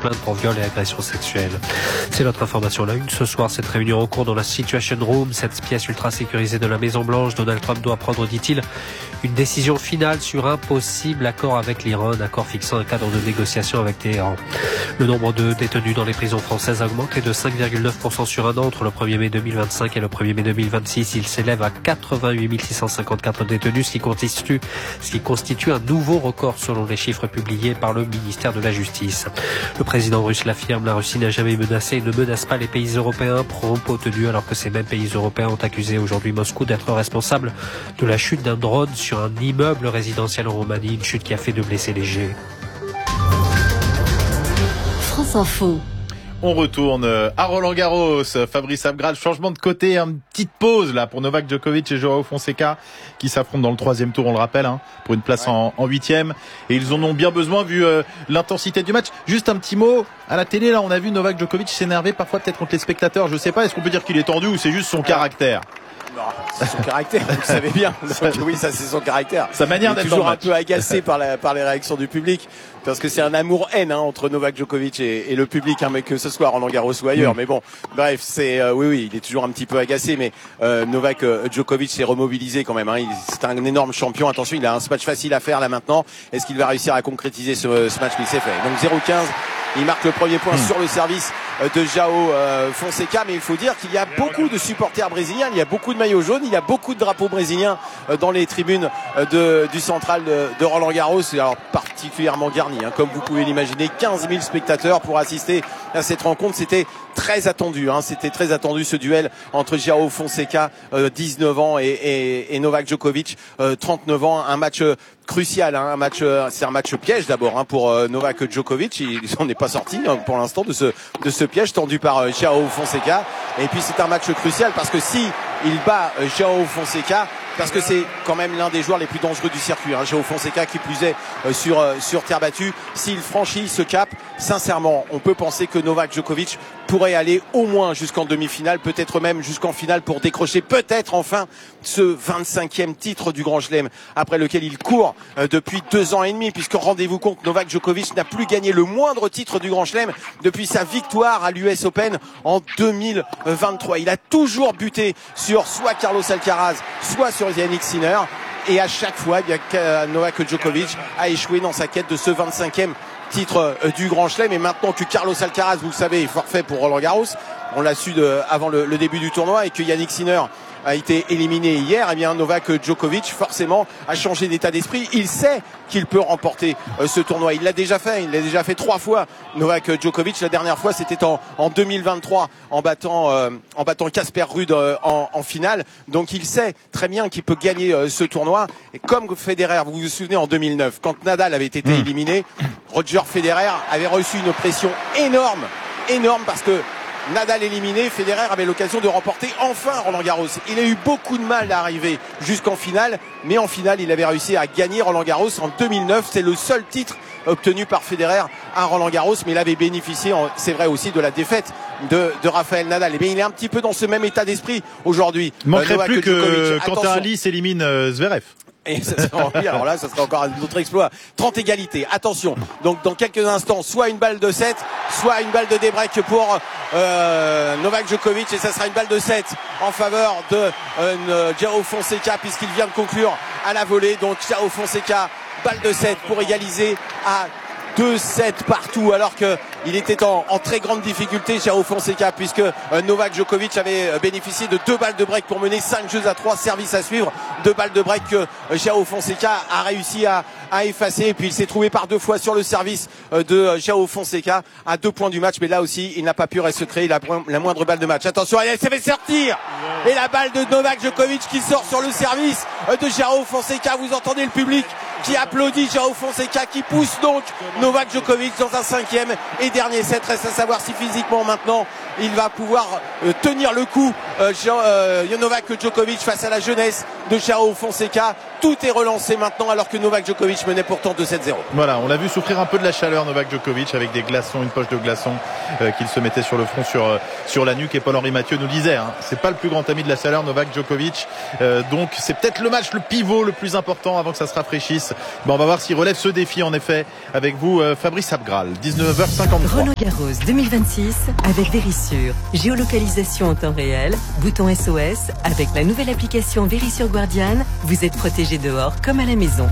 plainte pour viol et agression sexuelle. C'est notre information à la une ce soir. Cette réunion en cours dans la Situation Room, cette pièce ultra sécurisée de la Maison Blanche. Donald Trump doit prendre, dit-il, une décision finale sur un possible accord avec l'Iran, un accord fixant un cadre de négociation avec Téhéran. Le nombre de détenus dans les prisons françaises a augmenté de 5,9% sur un an entre le 1er mai 2025 et le 1er mai 2026. Il s'élève à 88 654 détenus, ce qui constitue un nouveau record selon les chiffres publiés par le ministère de la Justice. Le président russe l'affirme, la Russie n'a jamais menacé et ne menace pas les pays européens, propos tenus alors que ces mêmes pays européens ont accusé aujourd'hui Moscou d'être responsable de la chute d'un drone sur un immeuble résidentiel en Roumanie, une chute qui a fait 2 blessés légers. France Info. On retourne à Roland-Garros. Fabrice Abgral, changement de côté, une petite pause là pour Novak Djokovic et Joao Fonseca qui s'affrontent dans le 3e tour, on le rappelle, pour une place en 8e. Et ils en ont bien besoin vu l'intensité du match. Juste un petit mot, à la télé là on a vu Novak Djokovic s'énerver parfois peut-être contre les spectateurs. Je sais pas, est-ce qu'on peut dire qu'il est tendu ou c'est juste son caractère? Non, c'est son caractère, vous le savez bien. Donc, oui, ça c'est son caractère. Sa manière d'être toujours un peu agacé par les réactions du public, parce que c'est un amour-haine entre Novak Djokovic et le public, mais que ce soit Roland Garros ou ailleurs. Mais bon, bref, c'est oui, il est toujours un petit peu agacé, mais Novak Djokovic s'est remobilisé quand même. C'est un énorme champion. Attention, il a un match facile à faire là maintenant. Est-ce qu'il va réussir à concrétiser ce match qu'il s'est fait? Donc 0-15. Il marque le premier point sur le service de Joao Fonseca, mais il faut dire qu'il y a beaucoup de supporters brésiliens, il y a beaucoup de maillots jaunes, il y a beaucoup de drapeaux brésiliens dans les tribunes du central de Roland Garros, alors particulièrement garni, comme vous pouvez l'imaginer, 15 000 spectateurs pour assister à cette rencontre. C'était très attendu, c'était très attendu ce duel entre Joao Fonseca, 19 ans, et Novak Djokovic, 39 ans, un match crucial, c'est un match piège d'abord pour Novak Djokovic. Il n'en est pas sorti pour l'instant de ce piège tendu par Joao Fonseca. Et puis c'est un match crucial parce que si il bat Joao Fonseca, parce que c'est quand même l'un des joueurs les plus dangereux du circuit, Joao Fonseca, qui plus est sur terre battue. S'il franchit ce cap, sincèrement, on peut penser que Novak Djokovic pourrait aller au moins jusqu'en demi-finale, peut-être même jusqu'en finale pour décrocher peut-être enfin ce 25e titre du Grand Chelem, après lequel il court depuis 2 ans et demi, puisque rendez-vous compte, Novak Djokovic n'a plus gagné le moindre titre du Grand Chelem depuis sa victoire à l'US Open en 2023. Il a toujours buté sur soit Carlos Alcaraz, soit sur Yannick Sinner, et à chaque fois, Novak Djokovic a échoué dans sa quête de ce 25e titre du Grand Chelem. Et maintenant que Carlos Alcaraz, vous le savez, est forfait pour Roland Garros, on l'a su avant le début du tournoi, et que Yannick Sinner a été éliminé hier, Novak Djokovic forcément a changé d'état d'esprit. Il sait qu'il peut remporter ce tournoi. Il l'a déjà fait 3 fois. Novak Djokovic, la dernière fois c'était en 2023 en battant Casper Ruud en finale. Donc il sait très bien qu'il peut gagner ce tournoi. Et comme Federer, vous vous souvenez en 2009, quand Nadal avait été éliminé, Roger Federer avait reçu une pression énorme parce que Nadal éliminé, Federer avait l'occasion de remporter enfin Roland Garros. Il a eu beaucoup de mal à arriver jusqu'en finale, mais en finale, il avait réussi à gagner Roland Garros en 2009. C'est le seul titre obtenu par Federer à Roland Garros, mais il avait bénéficié, c'est vrai aussi, de la défaite de Rafael Nadal. Et bien, il est un petit peu dans ce même état d'esprit aujourd'hui. Il manquerait plus que Quentin Alice élimine Zverev. Et ça serait, alors là, ça serait encore un autre exploit. 30 égalités. Attention. Donc, dans quelques instants, soit une balle de 7, soit une balle de débreak pour Novak Djokovic, et ça sera une balle de 7 en faveur de Joao Fonseca, puisqu'il vient de conclure à la volée. Donc, Joao Fonseca, balle de 7 pour égaliser à 2-7 partout, alors qu'il était en très grande difficulté, Joao Fonseca, puisque Novak Djokovic avait bénéficié de 2 balles de break pour mener 5-3, service à suivre. 2 balles de break que Joao Fonseca a réussi à effacer, et puis il s'est trouvé par 2 fois sur le service de Joao Fonseca à 2 points du match, mais là aussi il n'a pas pu se créer la moindre balle de match. Attention, elle s'est fait sortir, et la balle de Novak Djokovic qui sort sur le service de Joao Fonseca. Vous entendez le public qui applaudit Joao Fonseca, qui pousse donc Novak Djokovic dans un 5e et dernier set. Reste à savoir si physiquement maintenant il va pouvoir tenir le coup Novak Djokovic face à la jeunesse de João Fonseca. Tout est relancé maintenant alors que Novak Djokovic menait pourtant 2-7-0. Voilà, on l'a vu souffrir un peu de la chaleur Novak Djokovic avec des glaçons, une poche de glaçons qu'il se mettait sur le front, sur la nuque. Et Paul-Henri Mathieu nous disait, c'est pas le plus grand ami de la chaleur, Novak Djokovic. Donc c'est peut-être le match le pivot le plus important avant que ça se rafraîchisse. On va voir s'il relève ce défi en effet avec vous, Fabrice Abgral. 19h53. Roland-Garros 2026 avec Verisure. Géolocalisation en temps réel, bouton SOS. Avec la nouvelle application Verisure Guardian, vous êtes protégé dehors comme à la maison.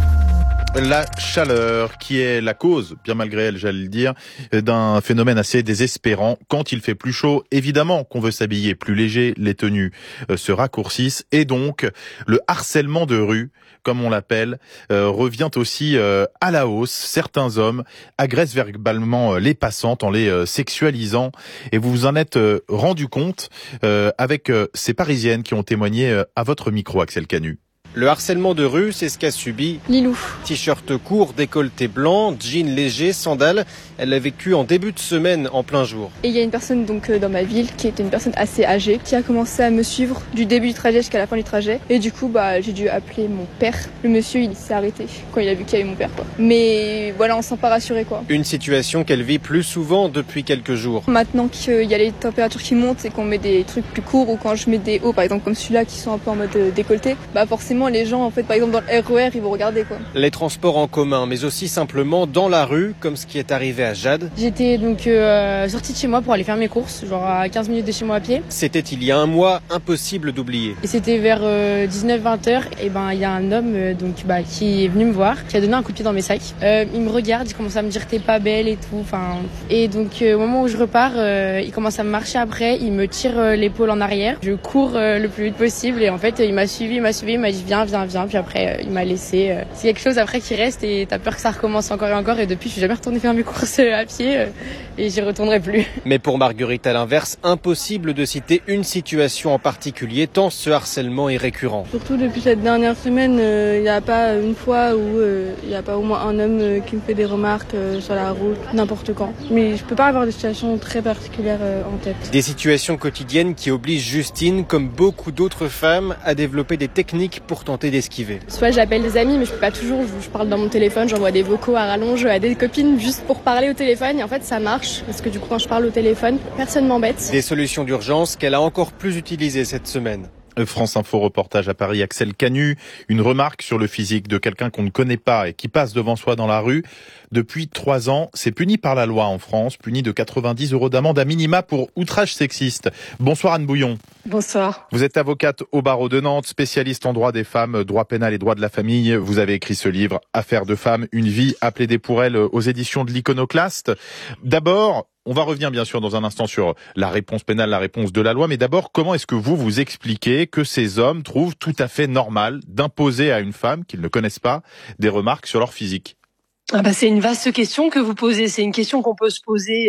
La chaleur qui est la cause, bien malgré elle, j'allais le dire, d'un phénomène assez désespérant. Quand il fait plus chaud, évidemment qu'on veut s'habiller plus léger, les tenues se raccourcissent et donc le harcèlement de rue, comme on l'appelle, revient aussi à la hausse. Certains hommes agressent verbalement les passantes en les sexualisant et vous vous en êtes rendu compte avec ces Parisiennes qui ont témoigné à votre micro, Axel Canu. Le harcèlement de rue, c'est ce qu'a subi Lilou. T-shirt court, décolleté blanc, jean léger, sandales. Elle l'a vécu en début de semaine, en plein jour. Et il y a une personne donc dans ma ville qui est une personne assez âgée qui a commencé à me suivre du début du trajet jusqu'à la fin du trajet. Et du coup, j'ai dû appeler mon père. Le monsieur, il s'est arrêté quand il a vu qu'il y avait mon père, quoi. Mais voilà, on s'en pas rassuré, quoi. Une situation qu'elle vit plus souvent depuis quelques jours. Maintenant qu'il y a les températures qui montent et qu'on met des trucs plus courts ou quand je mets des hauts, par exemple comme celui-là, qui sont un peu en mode décolleté, forcément les gens, en fait, par exemple dans le RER, ils vont regarder, quoi. Les transports en commun, mais aussi simplement dans la rue, comme ce qui est arrivé à Jade. J'étais donc sortie de chez moi pour aller faire mes courses, genre à 15 minutes de chez moi à pied. C'était il y a un mois, impossible d'oublier. Et c'était vers 19-20 heures. Et il y a un homme qui est venu me voir, qui a donné un coup de pied dans mes sacs. Il me regarde, il commence à me dire t'es pas belle et tout. Et donc au moment où je repars, il commence à me marcher après, il me tire l'épaule en arrière. Je cours le plus vite possible et en fait il m'a suivi, il m'a dit viens. Puis après il m'a laissé. C'est quelque chose après qui reste et t'as peur que ça recommence encore et encore. Et depuis je suis jamais retournée faire mes courses à pied et j'y retournerai plus. Mais pour Marguerite, à l'inverse, impossible de citer une situation en particulier tant ce harcèlement est récurrent. Surtout depuis cette dernière semaine, il n'y a pas une fois où il n'y a pas au moins un homme qui me fait des remarques sur la route, n'importe quand. Mais je peux pas avoir des situations très particulières en tête. Des situations quotidiennes qui obligent Justine, comme beaucoup d'autres femmes, à développer des techniques pour tenter d'esquiver. Soit j'appelle des amis, mais je peux pas toujours. Je parle dans mon téléphone, j'envoie des vocaux à rallonge à des copines juste pour parler au téléphone. Et en fait, ça marche parce que du coup, quand je parle au téléphone, personne m'embête. Des solutions d'urgence qu'elle a encore plus utilisées cette semaine. France Info reportage à Paris, Axel Canu. Une remarque sur le physique de quelqu'un qu'on ne connaît pas et qui passe devant soi dans la rue. Depuis 3 ans, c'est puni par la loi en France, puni de 90 € d'amende à minima pour outrage sexiste. Bonsoir Anne Bouillon. Bonsoir. Vous êtes avocate au barreau de Nantes, spécialiste en droit des femmes, droit pénal et droit de la famille. Vous avez écrit ce livre, Affaires de femmes, une vie à plaider pour elle, aux éditions de l'Iconoclaste. D'abord, on va revenir bien sûr dans un instant sur la réponse pénale, la réponse de la loi, mais d'abord, comment est-ce que vous expliquez que ces hommes trouvent tout à fait normal d'imposer à une femme qu'ils ne connaissent pas des remarques sur leur physique ? C'est une vaste question que vous posez. C'est une question qu'on peut se poser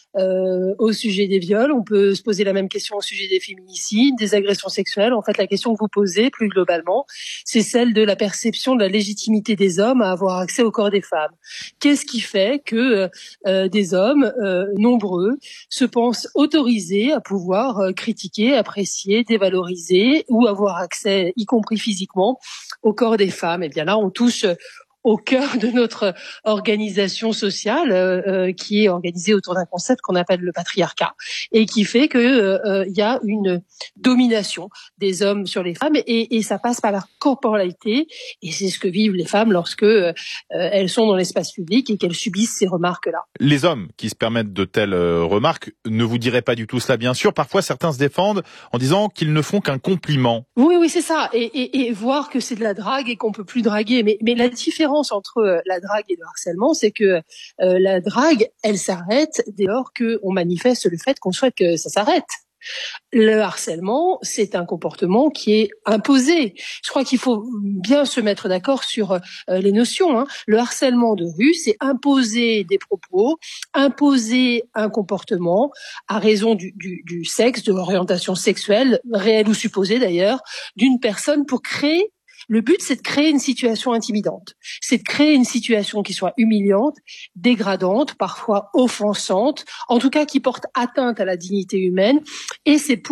au sujet des viols. On peut se poser la même question au sujet des féminicides, des agressions sexuelles. En fait, la question que vous posez plus globalement, c'est celle de la perception de la légitimité des hommes à avoir accès au corps des femmes. Qu'est-ce qui fait que des hommes nombreux se pensent autorisés à pouvoir critiquer, apprécier, dévaloriser ou avoir accès, y compris physiquement, au corps des femmes ? Eh bien là, on touche au cœur de notre organisation sociale qui est organisée autour d'un concept qu'on appelle le patriarcat et qui fait que y a une domination des hommes sur les femmes et ça passe par la corporalité et c'est ce que vivent les femmes lorsque elles sont dans l'espace public et qu'elles subissent ces remarques-là. Les hommes qui se permettent de telles remarques ne vous diraient pas du tout cela, bien sûr. Parfois, certains se défendent en disant qu'ils ne font qu'un compliment. Oui, c'est ça. Et voir que c'est de la drague et qu'on peut plus draguer. Mais la différence entre la drague et le harcèlement, c'est que la drague, elle s'arrête dès lors qu'on manifeste le fait qu'on souhaite que ça s'arrête. Le harcèlement, c'est un comportement qui est imposé. Je crois qu'il faut bien se mettre d'accord sur les notions. Le harcèlement de rue, c'est imposer des propos, imposer un comportement à raison du sexe, de l'orientation sexuelle, réelle ou supposée d'ailleurs, d'une personne pour créer. Le but, c'est de créer une situation intimidante. C'est de créer une situation qui soit humiliante, dégradante, parfois offensante, en tout cas qui porte atteinte à la dignité humaine. Et c'est pour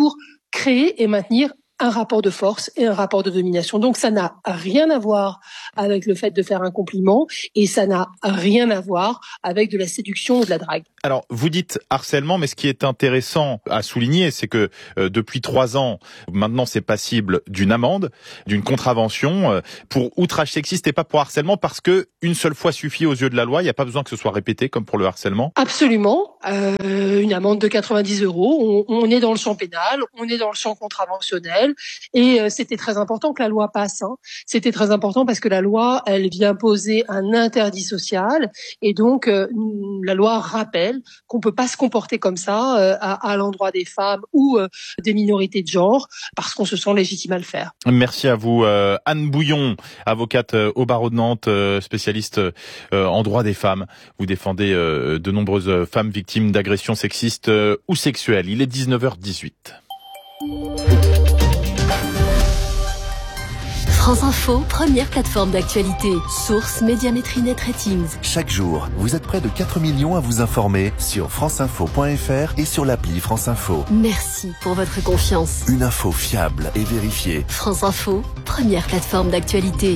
créer et maintenir un rapport de force et un rapport de domination. Donc ça n'a rien à voir avec le fait de faire un compliment et ça n'a rien à voir avec de la séduction ou de la drague. Alors, vous dites harcèlement, mais ce qui est intéressant à souligner, c'est que depuis 3 ans, maintenant c'est passible d'une amende, d'une contravention pour outrage sexiste et pas pour harcèlement, parce que une seule fois suffit aux yeux de la loi, il n'y a pas besoin que ce soit répété comme pour le harcèlement. Absolument, une amende de 90 €, on est dans le champ pénal, on est dans le champ contraventionnel et c'était très important que la loi passe. C'était très important parce que la loi, elle vient poser un interdit social et donc la loi rappelle qu'on peut pas se comporter comme ça à l'endroit des femmes ou des minorités de genre parce qu'on se sent légitime à le faire. Merci à vous Anne Bouillon, avocate au barreau de Nantes, spécialiste en droit des femmes. Vous défendez de nombreuses femmes victimes d'agressions sexistes ou sexuelles. Il est 19h18. France Info, première plateforme d'actualité. Source Médiamétrie Net Ratings. Chaque jour, vous êtes près de 4 millions à vous informer sur franceinfo.fr et sur l'appli France Info. Merci pour votre confiance. Une info fiable et vérifiée. France Info, première plateforme d'actualité.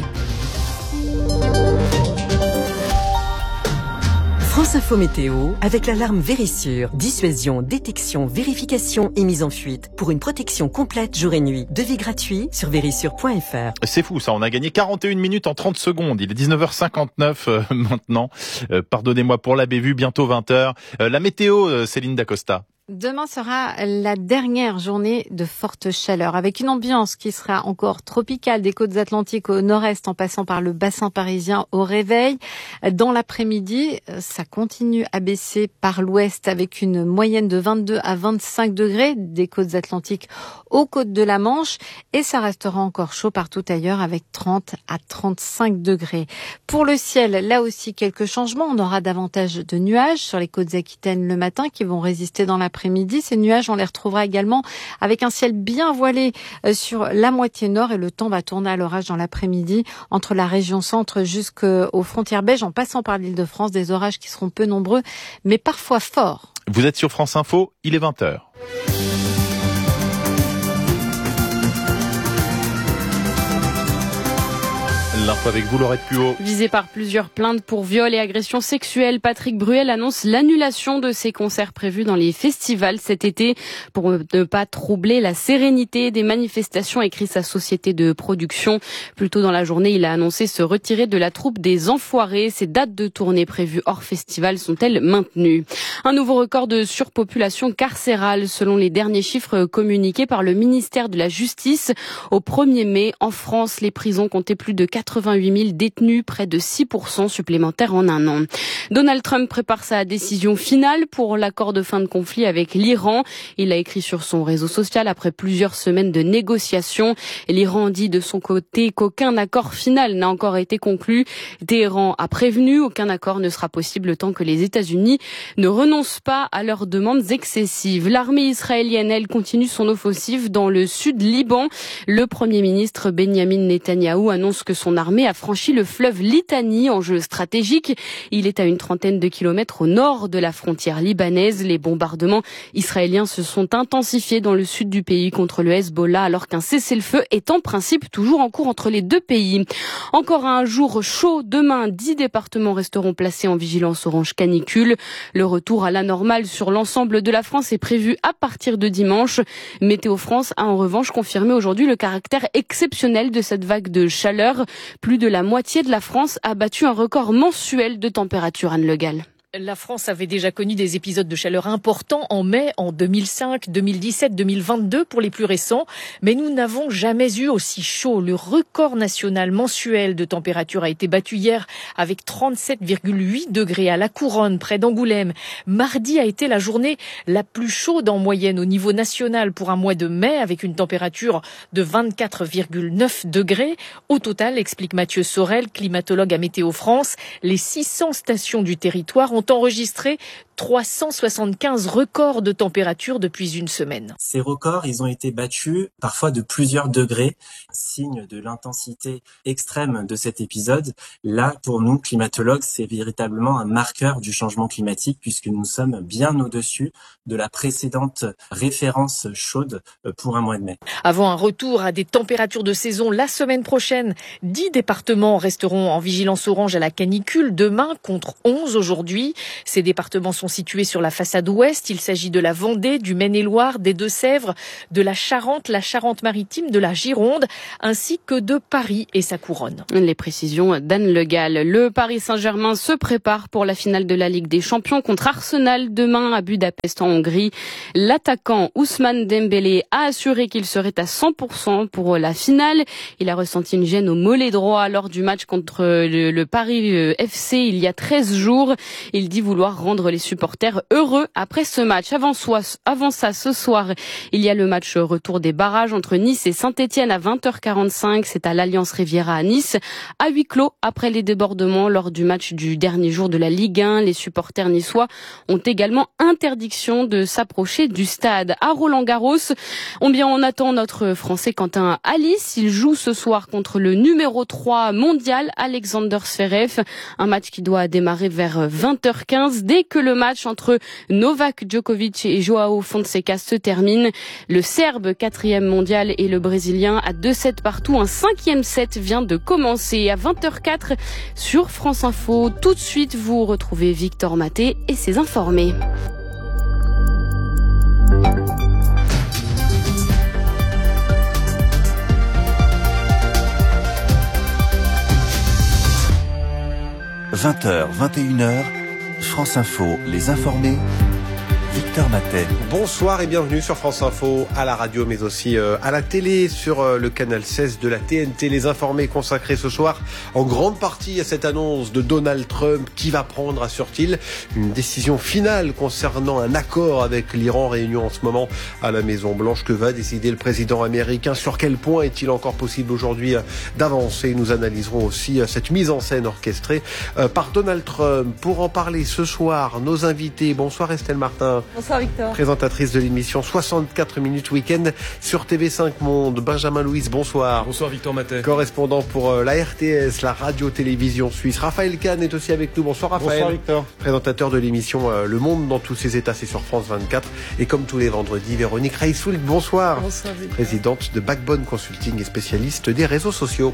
France Info Météo, avec l'alarme Vérissure. Dissuasion, détection, vérification et mise en fuite. Pour une protection complète jour et nuit. Devis gratuit sur vérissure.fr. C'est fou ça, on a gagné 41 minutes en 30 secondes. Il est 19h59 maintenant. Pardonnez-moi pour la bévue, bientôt 20h. La météo, Céline Dacosta. Demain sera la dernière journée de forte chaleur, avec une ambiance qui sera encore tropicale des côtes atlantiques au nord-est en passant par le bassin parisien au réveil. Dans l'après-midi, ça continue à baisser par l'ouest avec une moyenne de 22 à 25 degrés des côtes atlantiques aux côtes de la Manche et ça restera encore chaud partout ailleurs avec 30 à 35 degrés. Pour le ciel, là aussi quelques changements. On aura davantage de nuages sur les côtes aquitaines le matin qui vont résister dans l'après-midi. Ces nuages, on les retrouvera également avec un ciel bien voilé sur la moitié nord et le temps va tourner à l'orage dans l'après-midi entre la région centre jusqu'aux frontières belges en passant par l'Île-de-France. Des orages qui seront peu nombreux mais parfois forts. Vous êtes sur France Info, il est 20h. L'info avec vous, Laurette Puot. Visé par plusieurs plaintes pour viol et agression sexuelle, Patrick Bruel annonce l'annulation de ses concerts prévus dans les festivals cet été pour ne pas troubler la sérénité des manifestations, écrit sa société de production. Plus tôt dans la journée, il a annoncé se retirer de la troupe des Enfoirés. Ses dates de tournée prévues hors festival sont-elles maintenues? Un nouveau record de surpopulation carcérale selon les derniers chiffres communiqués par le ministère de la Justice. Au 1er mai, en France, les prisons comptaient plus de 88 000 détenus, près de 6% supplémentaires en un an. Donald Trump prépare sa décision finale pour l'accord de fin de conflit avec l'Iran. Il a écrit sur son réseau social après plusieurs semaines de négociations. L'Iran dit de son côté qu'aucun accord final n'a encore été conclu. Téhéran a prévenu, aucun accord ne sera possible tant que les États-Unis ne renoncent pas à leurs demandes excessives. L'armée israélienne, elle, continue son offensive dans le sud Liban. Le Premier ministre Benyamin Netanyahou annonce que son armée a franchi le fleuve Litani, enjeu stratégique. Il est à une trentaine de kilomètres au nord de la frontière libanaise. Les bombardements israéliens se sont intensifiés dans le sud du pays contre le Hezbollah, alors qu'un cessez-le-feu est en principe toujours en cours entre les deux pays. Encore un jour chaud. Demain, 10 départements resteront placés en vigilance orange canicule. Le retour à la normale sur l'ensemble de la France est prévu à partir de dimanche. Météo France a en revanche confirmé aujourd'hui le caractère exceptionnel de cette vague de chaleur. Plus de la moitié de la France a battu un record mensuel de température, Anne Le Gall. La France avait déjà connu des épisodes de chaleur importants en mai, en 2005, 2017, 2022 pour les plus récents. Mais nous n'avons jamais eu aussi chaud. Le record national mensuel de température a été battu hier avec 37,8 degrés à La Couronne, près d'Angoulême. Mardi a été la journée la plus chaude en moyenne au niveau national pour un mois de mai, avec une température de 24,9 degrés. Au total, explique Mathieu Sorel, climatologue à Météo France, les 600 stations du territoire ont enregistré 375 records de température depuis une semaine. Ces records, ils ont été battus parfois de plusieurs degrés, signe de l'intensité extrême de cet épisode. Là, pour nous, climatologues, c'est véritablement un marqueur du changement climatique puisque nous sommes bien au-dessus de la précédente référence chaude pour un mois de mai. Avant un retour à des températures de saison la semaine prochaine, 10 départements resteront en vigilance orange à la canicule demain contre 11 aujourd'hui. Ces départements sont situés sur la façade ouest. Il s'agit de la Vendée, du Maine-et-Loire, des Deux-Sèvres, de la Charente-Maritime, de la Gironde, ainsi que de Paris et sa couronne. Les précisions d'Anne Le Gall. Le Paris Saint-Germain se prépare pour la finale de la Ligue des Champions contre Arsenal demain à Budapest en Hongrie. L'attaquant Ousmane Dembélé a assuré qu'il serait à 100% pour la finale. Il a ressenti une gêne au mollet droit lors du match contre le Paris FC il y a 13 jours. Il dit vouloir rendre les supporters heureux après ce match. Avant ça, ce soir, il y a le match retour des barrages entre Nice et Saint-Etienne à 20h45. C'est à l'Alliance Riviera à Nice. À huis clos, après les débordements lors du match du dernier jour de la Ligue 1, les supporters niçois ont également interdiction de s'approcher du stade. À Roland-Garros, on attend notre Français Quentin Halys. Il joue ce soir contre le numéro 3 mondial, Alexander Zverev. Un match qui doit démarrer vers 20h15. Dès que le match entre Novak Djokovic et Joao Fonseca se termine, le Serbe 4e mondial et le Brésilien à 2-7 partout. Un 5e set vient de commencer à 20h04 sur France Info. Tout de suite, vous retrouvez Victor Maté et ses informés. « 20h, 21h, France Info, les informés, Victor Matet. Bonsoir et bienvenue sur France Info, à la radio mais aussi à la télé, sur le canal 16 de la TNT. Les informés consacrés ce soir en grande partie à cette annonce de Donald Trump qui va prendre, assure-t-il, une décision finale concernant un accord avec l'Iran, réunion en ce moment à la Maison Blanche. Que va décider le président américain? Sur quel point est-il encore possible aujourd'hui d'avancer? Nous analyserons aussi cette mise en scène orchestrée par Donald Trump. Pour en parler ce soir, nos invités. Bonsoir Estelle Martin. Bonsoir Victor. Présentatrice de l'émission 64 minutes week-end sur TV5 Monde. Benjamin Louis, bonsoir. Bonsoir Victor Matet. Correspondant pour la RTS, la radio-télévision suisse. Raphaël Kahn est aussi avec nous. Bonsoir Raphaël. Bonsoir Victor. Présentateur de l'émission Le Monde dans tous ses états, c'est sur France 24. Et comme tous les vendredis, Véronique Reissoul, bonsoir. Bonsoir Victor. Présidente de Backbone Consulting et spécialiste des réseaux sociaux.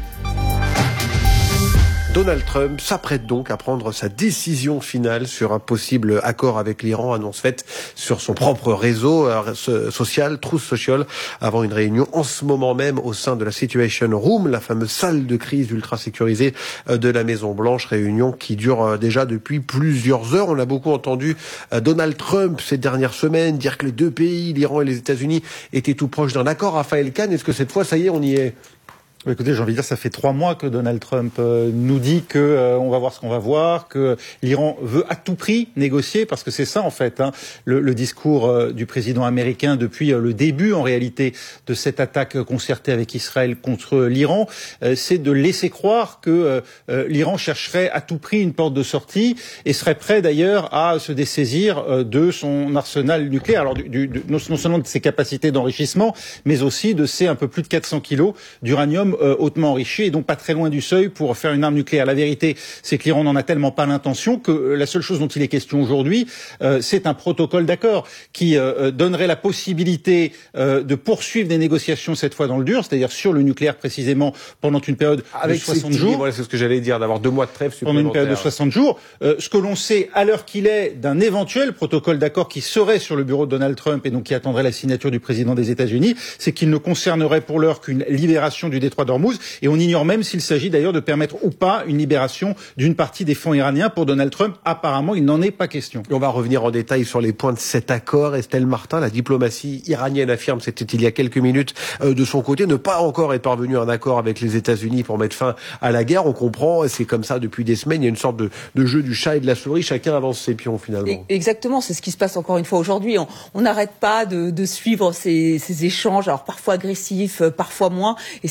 Donald Trump s'apprête donc à prendre sa décision finale sur un possible accord avec l'Iran, annonce faite sur son propre réseau social, Truth Social, avant une réunion en ce moment même au sein de la Situation Room, la fameuse salle de crise ultra sécurisée de la Maison Blanche, réunion qui dure déjà depuis plusieurs heures. On a beaucoup entendu Donald Trump ces dernières semaines dire que les deux pays, l'Iran et les États-Unis, étaient tout proches d'un accord. Raphaël Kahn, est-ce que cette fois, ça y est, on y est? Écoutez, j'ai envie de dire, ça fait 3 mois que Donald Trump nous dit que on va voir ce qu'on va voir, que l'Iran veut à tout prix négocier, parce que c'est ça en fait, le discours du président américain depuis le début en réalité de cette attaque concertée avec Israël contre l'Iran, c'est de laisser croire que l'Iran chercherait à tout prix une porte de sortie et serait prêt d'ailleurs à se dessaisir de son arsenal nucléaire, alors non seulement de ses capacités d'enrichissement, mais aussi de ses un peu plus de 400 kilos d'uranium hautement enrichi et donc pas très loin du seuil pour faire une arme nucléaire. La vérité, c'est que l'Iran n'en a tellement pas l'intention que la seule chose dont il est question aujourd'hui, c'est un protocole d'accord qui donnerait la possibilité de poursuivre des négociations cette fois dans le dur, c'est-à-dire sur le nucléaire précisément pendant une période de 60 jours. Voilà, c'est ce que j'allais dire, d'avoir 2 mois de trêve supplémentaire. Pendant une période de 60 jours. Ce que l'on sait à l'heure qu'il est d'un éventuel protocole d'accord qui serait sur le bureau de Donald Trump et donc qui attendrait la signature du président des États-Unis, c'est qu'il ne concernerait pour l'heure qu'une libération du détroit d'Ormuz, et on ignore même s'il s'agit d'ailleurs de permettre ou pas une libération d'une partie des fonds iraniens. Pour Donald Trump, apparemment, il n'en est pas question. Et on va revenir en détail sur les points de cet accord. Estelle Martin, la diplomatie iranienne affirme, c'était il y a quelques minutes, de son côté, ne pas encore être parvenu à un accord avec les États-Unis pour mettre fin à la guerre. On comprend, c'est comme ça depuis des semaines, il y a une sorte de jeu du chat et de la souris, chacun avance ses pions finalement. Exactement, c'est ce qui se passe encore une fois aujourd'hui. On n'arrête pas de suivre ces échanges, alors parfois agressifs, parfois moins. Et c'est vrai que là,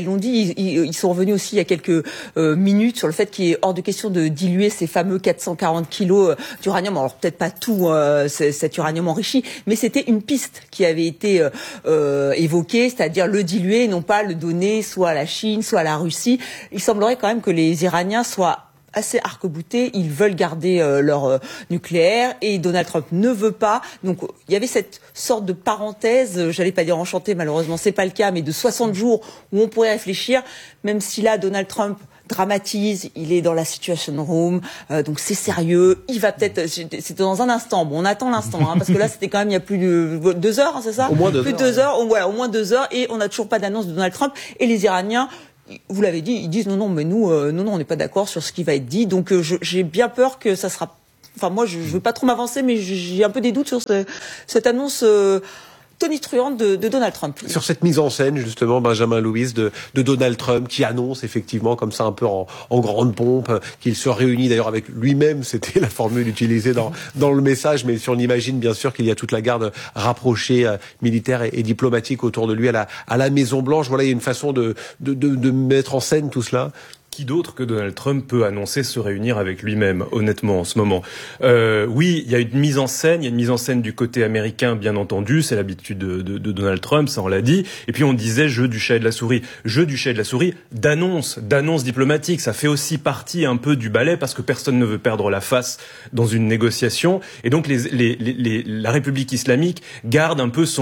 ils l'ont dit, ils sont revenus aussi il y a quelques minutes sur le fait qu'il est hors de question de diluer ces fameux 440 kilos d'uranium. Alors peut-être pas tout cet uranium enrichi, mais c'était une piste qui avait été évoquée, c'est-à-dire le diluer et non pas le donner soit à la Chine, soit à la Russie. Il semblerait quand même que les Iraniens soient assez arc-boutés, ils veulent garder leur nucléaire et Donald Trump ne veut pas. Donc il y avait cette sorte de parenthèse, j'allais pas dire enchantée, malheureusement c'est pas le cas, mais de 60 jours où on pourrait réfléchir, même si là Donald Trump dramatise, il est dans la Situation Room, donc c'est sérieux, il va peut-être, c'était dans un instant, bon on attend l'instant, parce que là c'était quand même il y a plus de 2 heures, c'est ça ? Au moins 2 heures. Plus de 2 heures, voilà, au moins 2 heures, et on n'a toujours pas d'annonce de Donald Trump, et les Iraniens, vous l'avez dit, ils disent non, mais nous, on n'est pas d'accord sur ce qui va être dit. Donc j'ai bien peur que ça sera. Enfin, moi, je veux pas trop m'avancer, mais j'ai un peu des doutes sur cette annonce tonitruante de Donald Trump. Sur cette mise en scène, justement, Benjamin Louis, de Donald Trump, qui annonce effectivement comme ça un peu en grande pompe qu'il se réunit d'ailleurs avec lui-même, c'était la formule utilisée dans le message, mais on imagine bien sûr qu'il y a toute la garde rapprochée militaire et diplomatique autour de lui à la Maison Blanche. Voilà, il y a une façon de mettre en scène tout cela. Qui d'autre que Donald Trump peut annoncer se réunir avec lui-même, honnêtement, en ce moment? Oui, il y a une mise en scène, il y a une mise en scène du côté américain, bien entendu, c'est l'habitude de Donald Trump, ça on l'a dit. Et puis on disait jeu du chat et de la souris. Jeu du chat et de la souris, d'annonce diplomatique, ça fait aussi partie un peu du ballet parce que personne ne veut perdre la face dans une négociation. Et donc la République islamique garde un peu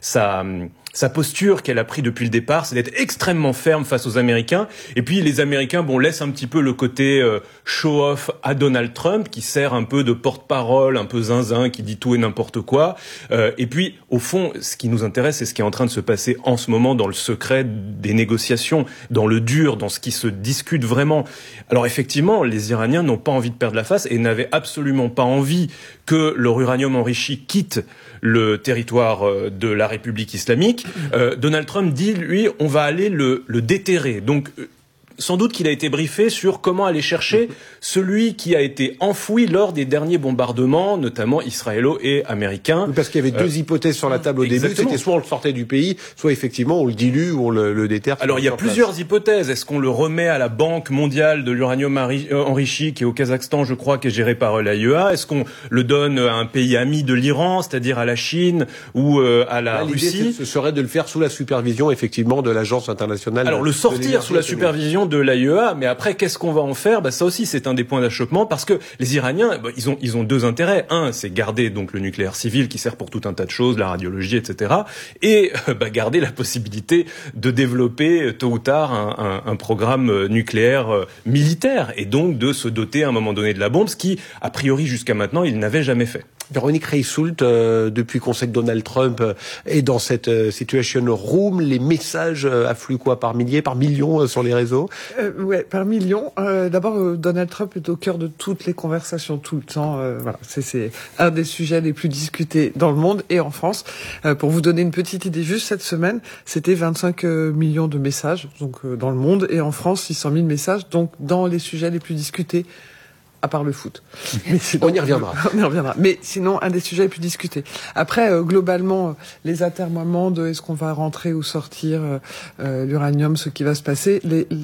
sa posture qu'elle a pris depuis le départ, c'est d'être extrêmement ferme face aux Américains. Et puis les Américains, laissent un petit peu le côté show-off à Donald Trump, qui sert un peu de porte-parole, un peu zinzin, qui dit tout et n'importe quoi. Et puis, au fond, ce qui nous intéresse, c'est ce qui est en train de se passer en ce moment dans le secret des négociations, dans le dur, dans ce qui se discute vraiment. Alors effectivement, les Iraniens n'ont pas envie de perdre la face et n'avaient absolument pas envie que leur uranium enrichi quitte le territoire de la République islamique. Donald Trump dit, lui, on va aller le déterrer. Donc, sans doute qu'il a été briefé sur comment aller chercher celui qui a été enfoui lors des derniers bombardements, notamment israélo et américains. Oui, parce qu'il y avait 2 hypothèses sur la table au début. C'était soit on le sortait du pays, soit effectivement on le dilue ou on le déterre. Alors il y a plusieurs hypothèses. Est-ce qu'on le remet à la Banque mondiale de l'uranium enrichi, qui est au Kazakhstan, je crois, qui est gérée par l'AIEA? Est-ce qu'on le donne à un pays ami de l'Iran, c'est-à-dire à la Chine ou à la Russie? L'idée, ce serait de le faire sous la supervision, effectivement, de l'Agence internationale. Alors le sortir sous la supervision de l'AIEA, mais après qu'est-ce qu'on va en faire? Ça aussi c'est un des points d'achoppement, parce que les Iraniens, ils ont 2 intérêts. Un, c'est garder donc le nucléaire civil qui sert pour tout un tas de choses, la radiologie, etc. Et garder la possibilité de développer tôt ou tard un programme nucléaire militaire, et donc de se doter à un moment donné de la bombe, ce qui a priori jusqu'à maintenant ils n'avaient jamais fait. Véronique Reisoult, depuis qu'on sait que Donald Trump est dans cette Situation Room, les messages affluent quoi, par milliers, par millions sur les réseaux? Ouais, par millions. D'abord, Donald Trump est au cœur de toutes les conversations tout le temps. Voilà, c'est un des sujets les plus discutés dans le monde et en France. Pour vous donner une petite idée, juste cette semaine, c'était 25 millions de messages, donc dans le monde, et en France 600 000 messages, donc dans les sujets les plus discutés. À part le foot. Mais on y reviendra. On y reviendra. Mais sinon, un des sujets les plus discutés. Après, globalement, les atermoiements de est-ce qu'on va rentrer ou sortir l'uranium, ce qui va se passer,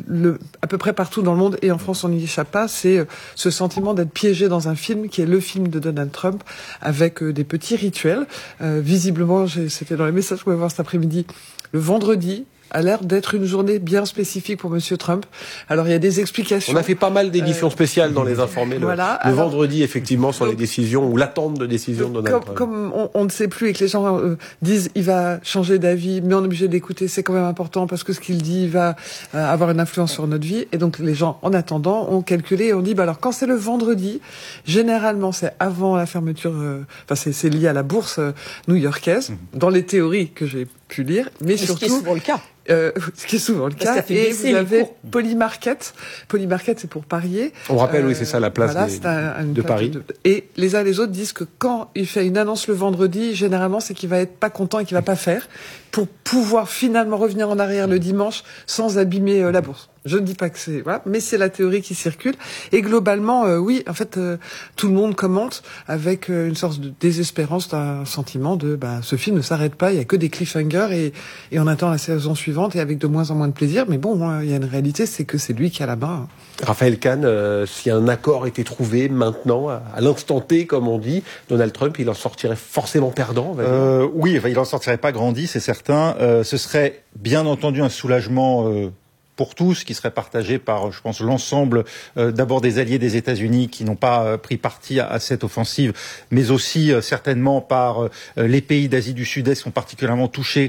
à peu près partout dans le monde, et en France on n'y échappe pas, c'est ce sentiment d'être piégé dans un film qui est le film de Donald Trump, avec des petits rituels. Visiblement, c'était dans les messages qu'on va voir cet après-midi, le vendredi a l'air d'être une journée bien spécifique pour Monsieur Trump. Alors il y a des explications. On a fait pas mal d'éditions spéciales dans les informés voilà, le vendredi, effectivement, sur les décisions ou l'attente de décision de Donald Trump. Comme on ne sait plus et que les gens disent il va changer d'avis, mais on est obligé d'écouter, c'est quand même important parce que ce qu'il dit va avoir une influence sur notre vie. Et donc les gens, en attendant, ont calculé et ont dit alors quand c'est le vendredi, généralement c'est avant la fermeture, c'est lié à la bourse new-yorkaise, dans les théories que j'ai pu lire, mais surtout... Ce qui est souvent le cas. Ce qui est souvent le cas. Et vous avez Polymarket. Polymarket, c'est pour parier. On rappelle, oui, c'est ça, la place de Paris. Et les uns et les autres disent que quand il fait une annonce le vendredi, généralement, c'est qu'il va être pas content et qu'il va pas faire, pour pouvoir finalement revenir en arrière le dimanche sans abîmer la bourse. Je ne dis pas que c'est voilà, mais c'est la théorie qui circule. Et globalement, oui, en fait, tout le monde commente avec une sorte de désespérance, un sentiment de ce film ne s'arrête pas, il y a que des cliffhangers et on attend la saison suivante et avec de moins en moins de plaisir. Mais bon, il y a une réalité, c'est que c'est lui qui a la main. Raphaël Kahn, si un accord était trouvé maintenant, à l'instant T, comme on dit, Donald Trump, il en sortirait forcément perdant. Oui, il en sortirait pas grandi, c'est certain. Ce serait bien entendu un soulagement pour tous, qui serait partagé par, je pense, l'ensemble d'abord des alliés des États-Unis qui n'ont pas pris parti à cette offensive, mais aussi certainement par les pays d'Asie du Sud-Est qui sont particulièrement touchés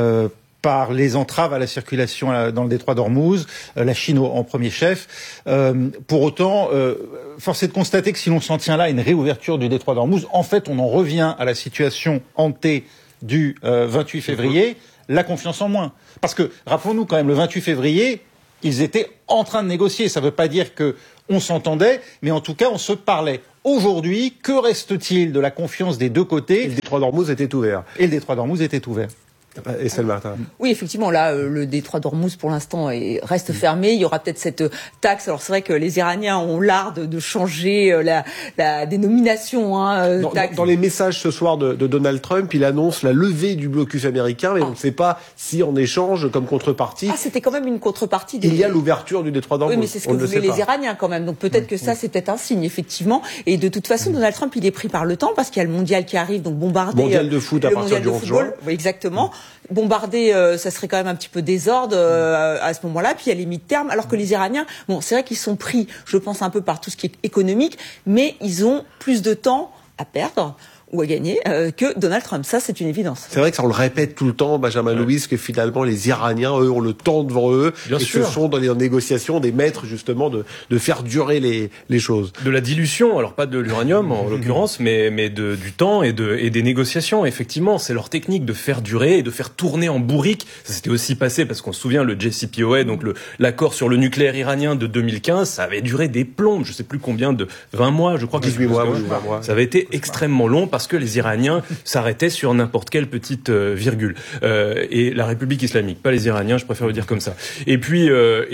par les entraves à la circulation dans le détroit d'Ormuz, la Chine en premier chef. Pour autant, force est de constater que si l'on s'en tient là à une réouverture du détroit d'Ormuz, en fait, on en revient à la situation hantée du 28 février, la confiance en moins. Parce que, rappelons-nous quand même, le 28 février, ils étaient en train de négocier. Ça ne veut pas dire qu'on s'entendait, mais en tout cas, on se parlait. Aujourd'hui, que reste-t-il de la confiance des deux côtés ? Et le détroit d'Ormuz était ouvert. Et le détroit d'Ormuz était ouvert. Estelle Martin. Oui, effectivement, là, le détroit d'Ormuz, pour l'instant, reste fermé. Il y aura peut-être cette taxe. Alors, c'est vrai que les Iraniens ont l'art de changer la dénomination. Dans les messages ce soir de Donald Trump, il annonce la levée du blocus américain, mais on ne sait pas si, en échange, comme contrepartie... c'était quand même une contrepartie. Il y a l'ouverture du détroit d'Ormuz. Oui, mais c'est ce que voulaient les Iraniens, quand même. Donc, peut-être que ça, c'est peut-être un signe, effectivement. Et de toute façon, Donald Trump, il est pris par le temps, parce qu'il y a le mondial qui arrive, donc bombarder... Mondial de foot à partir du 11 juin. Oui, exactement. Bombarder, ça serait quand même un petit peu désordre à ce moment-là. Puis il y a les mi-termes, alors que les Iraniens, c'est vrai qu'ils sont pris, je pense, un peu par tout ce qui est économique, mais ils ont plus de temps à perdre ou à gagner que Donald Trump. Ça, c'est une évidence. C'est vrai que ça, on le répète tout le temps, Benjamin Louis, que finalement, les Iraniens, eux, ont le temps devant eux. Bien et sûr. Ce sont dans les négociations des maîtres, justement, de faire durer les choses. De la dilution, alors pas de l'uranium, en l'occurrence, mais du temps et des négociations. Effectivement, c'est leur technique de faire durer et de faire tourner en bourrique. Ça s'était aussi passé, parce qu'on se souvient, le JCPOA, donc l'accord sur le nucléaire iranien de 2015, ça avait duré des plombes, je sais plus combien, de 20 mois, je crois. 18 mois, oui, 20 mois. Ça avait été extrêmement long, parce que les Iraniens s'arrêtaient sur n'importe quelle petite virgule. Et la République islamique, pas les Iraniens, je préfère le dire comme ça. Et puis,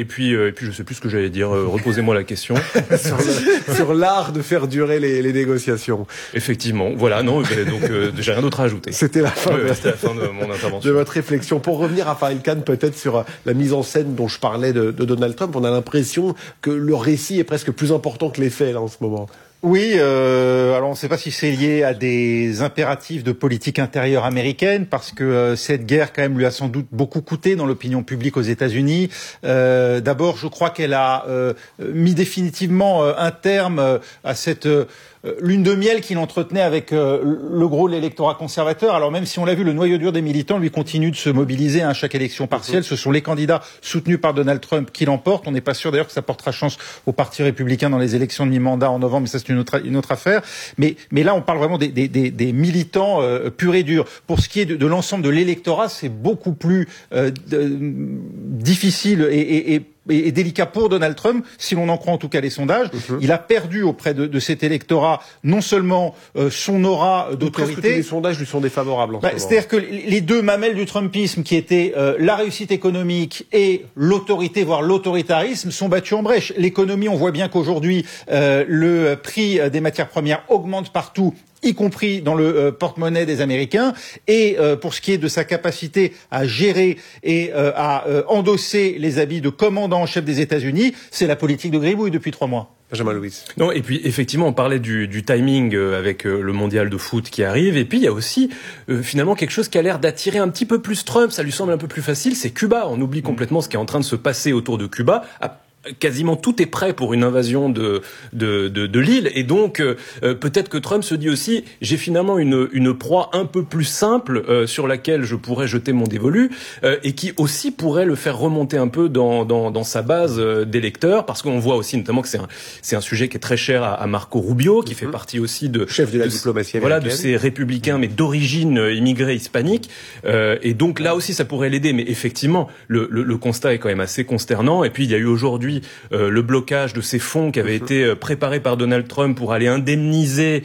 je sais plus ce que j'allais dire. Reposez-moi la question. sur l'art de faire durer les négociations. Effectivement. Voilà. Non. Donc, j'ai rien d'autre à ajouter. C'était la fin. C'était la fin de mon intervention. De votre réflexion. Pour revenir à Raphaël Kahn, peut-être sur la mise en scène dont je parlais de Donald Trump, on a l'impression que le récit est presque plus important que les faits là en ce moment. Oui, alors on ne sait pas si c'est lié à des impératifs de politique intérieure américaine, parce que cette guerre quand même lui a sans doute beaucoup coûté dans l'opinion publique aux États-Unis. D'abord, je crois qu'elle a mis définitivement un terme à cette lune de miel qu'il entretenait avec le gros de l'électorat conservateur. Alors même si on l'a vu, le noyau dur des militants, lui, continue de se mobiliser à chaque élection partielle. Ce sont les candidats soutenus par Donald Trump qui l'emportent. On n'est pas sûr d'ailleurs que ça portera chance au Parti républicain dans les élections de mi-mandat en novembre, mais ça c'est une autre affaire. Mais là, on parle vraiment des militants purs et durs. Pour ce qui est de l'ensemble de l'électorat, c'est beaucoup plus difficile et délicat pour Donald Trump, si l'on en croit en tout cas les sondages. Il a perdu auprès de cet électorat non seulement son aura d'autorité... Presque tous les sondages lui sont défavorables en ce moment. C'est-à-dire que les deux mamelles du Trumpisme, qui étaient la réussite économique et l'autorité, voire l'autoritarisme, sont battues en brèche. L'économie, on voit bien qu'aujourd'hui, le prix des matières premières augmente partout, y compris dans le porte-monnaie des Américains. Et pour ce qui est de sa capacité à gérer et à endosser les habits de commandant en chef des États-Unis, c'est la politique de gribouille depuis 3 mois. Benjamin Louis. Non, et puis effectivement, on parlait du timing avec le mondial de foot qui arrive, et puis il y a aussi finalement quelque chose qui a l'air d'attirer un petit peu plus Trump, ça lui semble un peu plus facile, c'est Cuba. On oublie complètement ce qui est en train de se passer autour de Cuba. Quasiment tout est prêt pour une invasion de l'île, et donc peut-être que Trump se dit aussi, j'ai finalement une proie un peu plus simple sur laquelle je pourrais jeter mon dévolu, et qui aussi pourrait le faire remonter un peu dans sa base d'électeurs, parce qu'on voit aussi notamment que c'est un sujet qui est très cher à Marco Rubio, qui fait partie aussi chef de la diplomatie américaine, de ces républicains mais d'origine immigrée hispanique, et donc là aussi ça pourrait l'aider. Mais effectivement le constat est quand même assez consternant. Et puis il y a eu aujourd'hui le blocage de ces fonds qui avaient été préparés par Donald Trump pour aller indemniser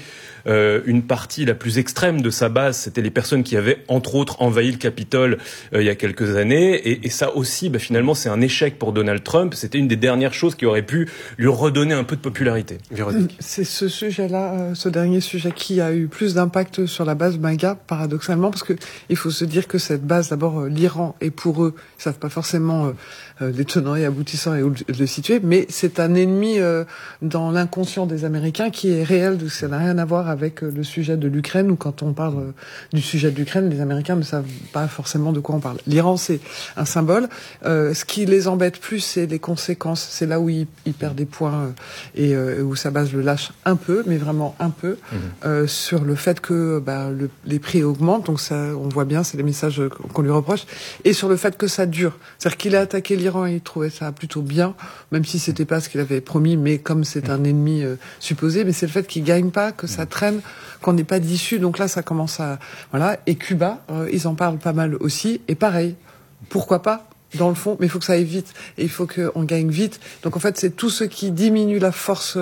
une partie la plus extrême de sa base, c'était les personnes qui avaient entre autres envahi le Capitole il y a quelques années, et ça aussi, finalement, c'est un échec pour Donald Trump. C'était une des dernières choses qui aurait pu lui redonner un peu de popularité. Véronique. C'est ce sujet-là, ce dernier sujet, qui a eu plus d'impact sur la base MAGA, paradoxalement, parce que il faut se dire que cette base, d'abord, l'Iran est pour eux, ils savent pas forcément les tenants et aboutissants et où le situer, mais c'est un ennemi dans l'inconscient des Américains qui est réel. Ça n'a rien à voir avec le sujet de l'Ukraine, ou quand on parle du sujet de l'Ukraine, les Américains ne savent pas forcément de quoi on parle. L'Iran, c'est un symbole. Ce qui les embête plus, c'est les conséquences. C'est là où ils perdent des points et où sa base le lâche un peu, mais vraiment un peu, sur le fait que les prix augmentent. Donc ça, on voit bien, c'est les messages qu'on lui reproche, et sur le fait que ça dure. C'est-à-dire qu'il a attaqué l'Iran et il trouvait ça plutôt bien, même si c'était pas ce qu'il avait promis, mais comme c'est un ennemi supposé, mais c'est le fait qu'il gagne pas, que ça traîne, qu'on n'ait pas d'issue. Donc là, ça commence à... Voilà. Et Cuba, ils en parlent pas mal aussi. Et pareil, pourquoi pas dans le fond, mais il faut que ça aille vite, et il faut qu'on gagne vite. Donc en fait, c'est tout ce qui diminue la force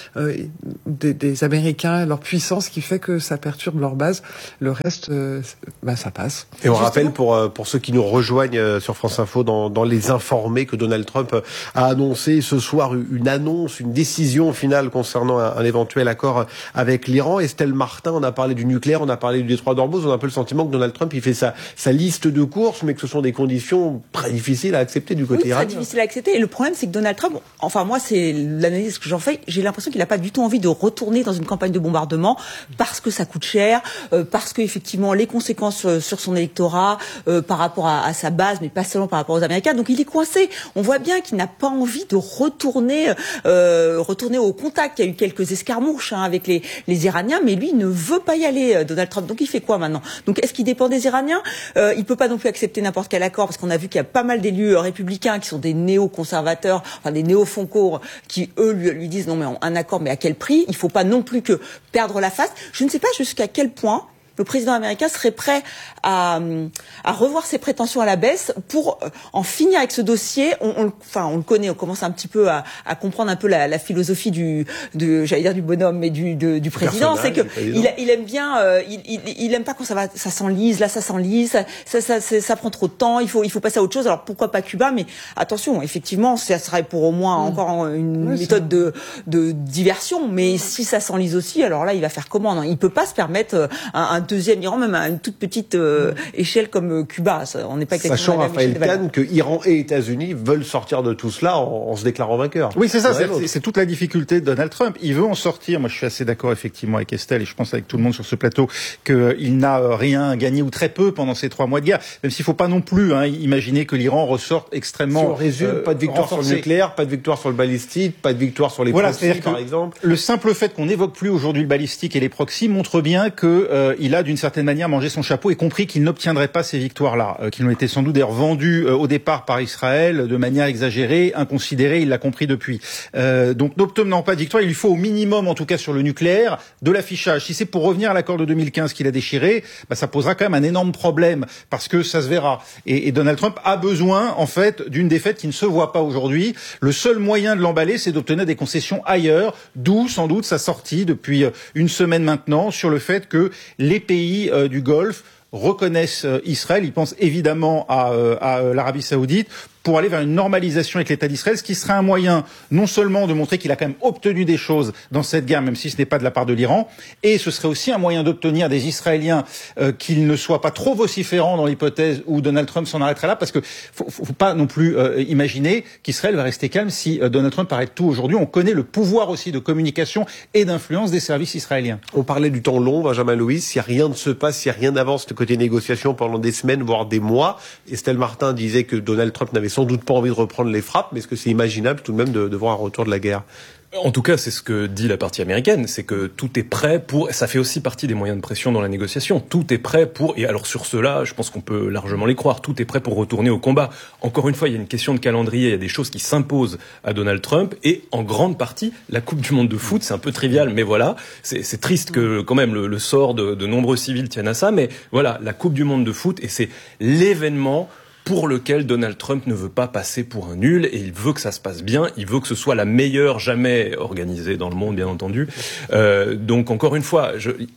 des Américains, leur puissance, qui fait que ça perturbe leur base. Le reste, ça passe. Et on rappelle pour ceux qui nous rejoignent sur France Info dans les informés, que Donald Trump a annoncé ce soir une décision finale concernant un éventuel accord avec l'Iran. Estelle Martin, on a parlé du nucléaire, on a parlé du détroit d'Ormuz, on a un peu le sentiment que Donald Trump, il fait sa liste de courses, mais que ce sont des conditions très difficile à accepter du côté iranien. Très difficile à accepter. Et le problème, c'est que Donald Trump, enfin moi, c'est l'analyse que j'en fais, j'ai l'impression qu'il n'a pas du tout envie de retourner dans une campagne de bombardement, parce que ça coûte cher, parce que effectivement les conséquences sur son électorat, par rapport à sa base, mais pas seulement par rapport aux Américains. Donc il est coincé. On voit bien qu'il n'a pas envie de retourner au contact. Il y a eu quelques escarmouches avec les Iraniens, mais lui, il ne veut pas y aller, Donald Trump. Donc il fait quoi maintenant? Donc est-ce qu'il dépend des Iraniens? Il peut pas non plus accepter n'importe quel accord, parce qu'on a vu qu'il y a pas mal d'élus républicains qui sont des néo-conservateurs, enfin des néo-foncours, qui eux lui disent non mais un accord, mais à quel prix? Il faut pas non plus que perdre la face. Je ne sais pas jusqu'à quel point le président américain serait prêt à revoir ses prétentions à la baisse pour en finir avec ce dossier. On le connaît, on commence un petit peu à comprendre un peu la philosophie du bonhomme, mais du président. C'est que il aime bien, il aime pas quand ça s'enlise, là ça s'enlise, ça prend trop de temps, il faut passer à autre chose. Alors pourquoi pas Cuba? Mais attention, effectivement, ça serait pour au moins encore une méthode de diversion. Mais si ça s'enlise aussi, alors là, il va faire comment? Non, il peut pas se permettre un deuxième Iran, même à une toute petite échelle comme Cuba. On n'est pas exactement sachant, Raphaël Kahn, que Iran et États-Unis veulent sortir de tout cela en se déclarant vainqueurs. Oui, c'est ça. C'est toute la difficulté de Donald Trump. Il veut en sortir. Moi, je suis assez d'accord effectivement avec Estelle, et je pense avec tout le monde sur ce plateau, qu'il n'a rien gagné, ou très peu, pendant ces 3 mois de guerre. Même s'il ne faut pas non plus imaginer que l'Iran ressorte extrêmement. Si on résume, pas de victoire sur le nucléaire, pas de victoire sur le balistique, pas de victoire sur les proxys, par exemple. Le simple fait qu'on n'évoque plus aujourd'hui le balistique et les proxys montre bien que il a d'une certaine manière mangé son chapeau et compris qu'il n'obtiendrait pas ces victoires-là, qui lui ont été sans doute d'ailleurs vendues au départ par Israël de manière exagérée, inconsidérée. Il l'a compris depuis. Donc n'obtenant pas de victoire, il lui faut au minimum, en tout cas sur le nucléaire, de l'affichage. Si c'est pour revenir à l'accord de 2015 qu'il a déchiré, ça posera quand même un énorme problème, parce que ça se verra. Et Donald Trump a besoin, en fait, d'une défaite qui ne se voit pas aujourd'hui. Le seul moyen de l'emballer, c'est d'obtenir des concessions ailleurs, d'où sans doute sa sortie depuis une semaine maintenant sur le fait que les pays du Golfe reconnaissent Israël. Ils pensent évidemment à l'Arabie Saoudite, pour aller vers une normalisation avec l'État d'Israël, ce qui serait un moyen non seulement de montrer qu'il a quand même obtenu des choses dans cette guerre, même si ce n'est pas de la part de l'Iran, et ce serait aussi un moyen d'obtenir des Israéliens qu'ils ne soient pas trop vociférants dans l'hypothèse où Donald Trump s'en arrêterait là, parce que faut pas non plus imaginer qu'Israël va rester calme si Donald Trump arrête tout aujourd'hui. On connaît le pouvoir aussi de communication et d'influence des services israéliens. On parlait du temps long, Benjamin Louis, si rien ne se passe, si rien n'avance de côté négociation pendant des semaines, voire des mois. Estelle Martin disait que Donald Trump n'avait sans doute pas envie de reprendre les frappes, mais est-ce que c'est imaginable tout de même de voir un retour de la guerre? En tout cas, c'est ce que dit la partie américaine, c'est que tout est prêt pour, ça fait aussi partie des moyens de pression dans la négociation, tout est prêt pour, et alors sur cela, je pense qu'on peut largement les croire, tout est prêt pour retourner au combat. Encore une fois, il y a une question de calendrier, il y a des choses qui s'imposent à Donald Trump, et en grande partie, la Coupe du Monde de foot, c'est un peu trivial, mais voilà, c'est triste que quand même le sort de nombreux civils tienne à ça, mais voilà, la Coupe du Monde de foot, et c'est l'événement pour lequel Donald Trump ne veut pas passer pour un nul et il veut que ça se passe bien, il veut que ce soit la meilleure jamais organisée dans le monde, bien entendu. Donc encore une fois,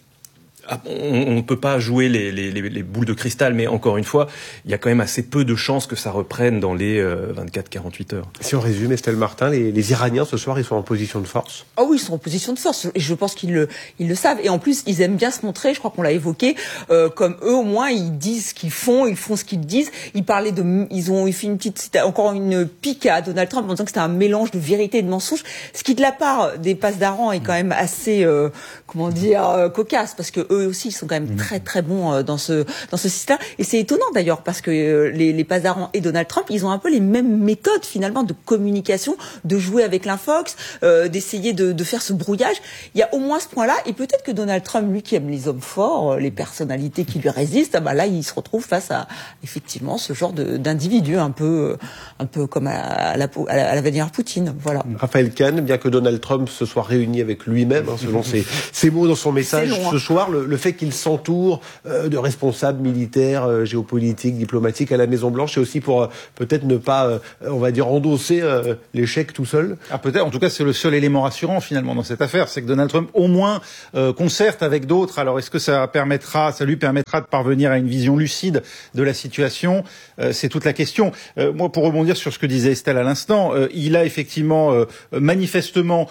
on ne peut pas jouer les boules de cristal, mais encore une fois, il y a quand même assez peu de chances que ça reprenne dans les 24-48 heures. Si on résume, Estelle Martin, les Iraniens ce soir, ils sont en position de force. Ah oui, ils sont en position de force, et je pense qu'ils le savent. Et en plus, ils aiment bien se montrer, je crois qu'on l'a évoqué, comme eux au moins, ils disent ce qu'ils font ce qu'ils disent. Ils ont fait encore une pique à Donald Trump en disant que c'était un mélange de vérité et de mensonge, ce qui de la part des passedarans est quand même assez, cocasse, parce que eux aussi, ils sont quand même très très bons dans ce système. Et c'est étonnant d'ailleurs, parce que les passedarans et Donald Trump, ils ont un peu les mêmes méthodes finalement de communication, de jouer avec l'infox, d'essayer de faire ce brouillage. Il y a au moins ce point-là, et peut-être que Donald Trump, lui qui aime les hommes forts, les personnalités qui lui résistent, là il se retrouve face à effectivement ce genre d'individu un peu comme à la Vladimir Poutine. Voilà. Raphaël Kahn, bien que Donald Trump se soit réuni avec lui-même, selon ses mots dans son message ce soir, le fait qu'il s'entoure de responsables militaires, géopolitiques, diplomatiques à la Maison-Blanche, c'est aussi pour peut-être ne pas, on va dire, endosser l'échec tout seul. Peut-être, en tout cas, c'est le seul élément rassurant finalement dans cette affaire, c'est que Donald Trump au moins concerte avec d'autres. Alors est-ce que ça lui permettra de parvenir à une vision lucide de la situation? C'est toute la question. Moi, pour rebondir sur ce que disait Estelle à l'instant, il a effectivement manifestement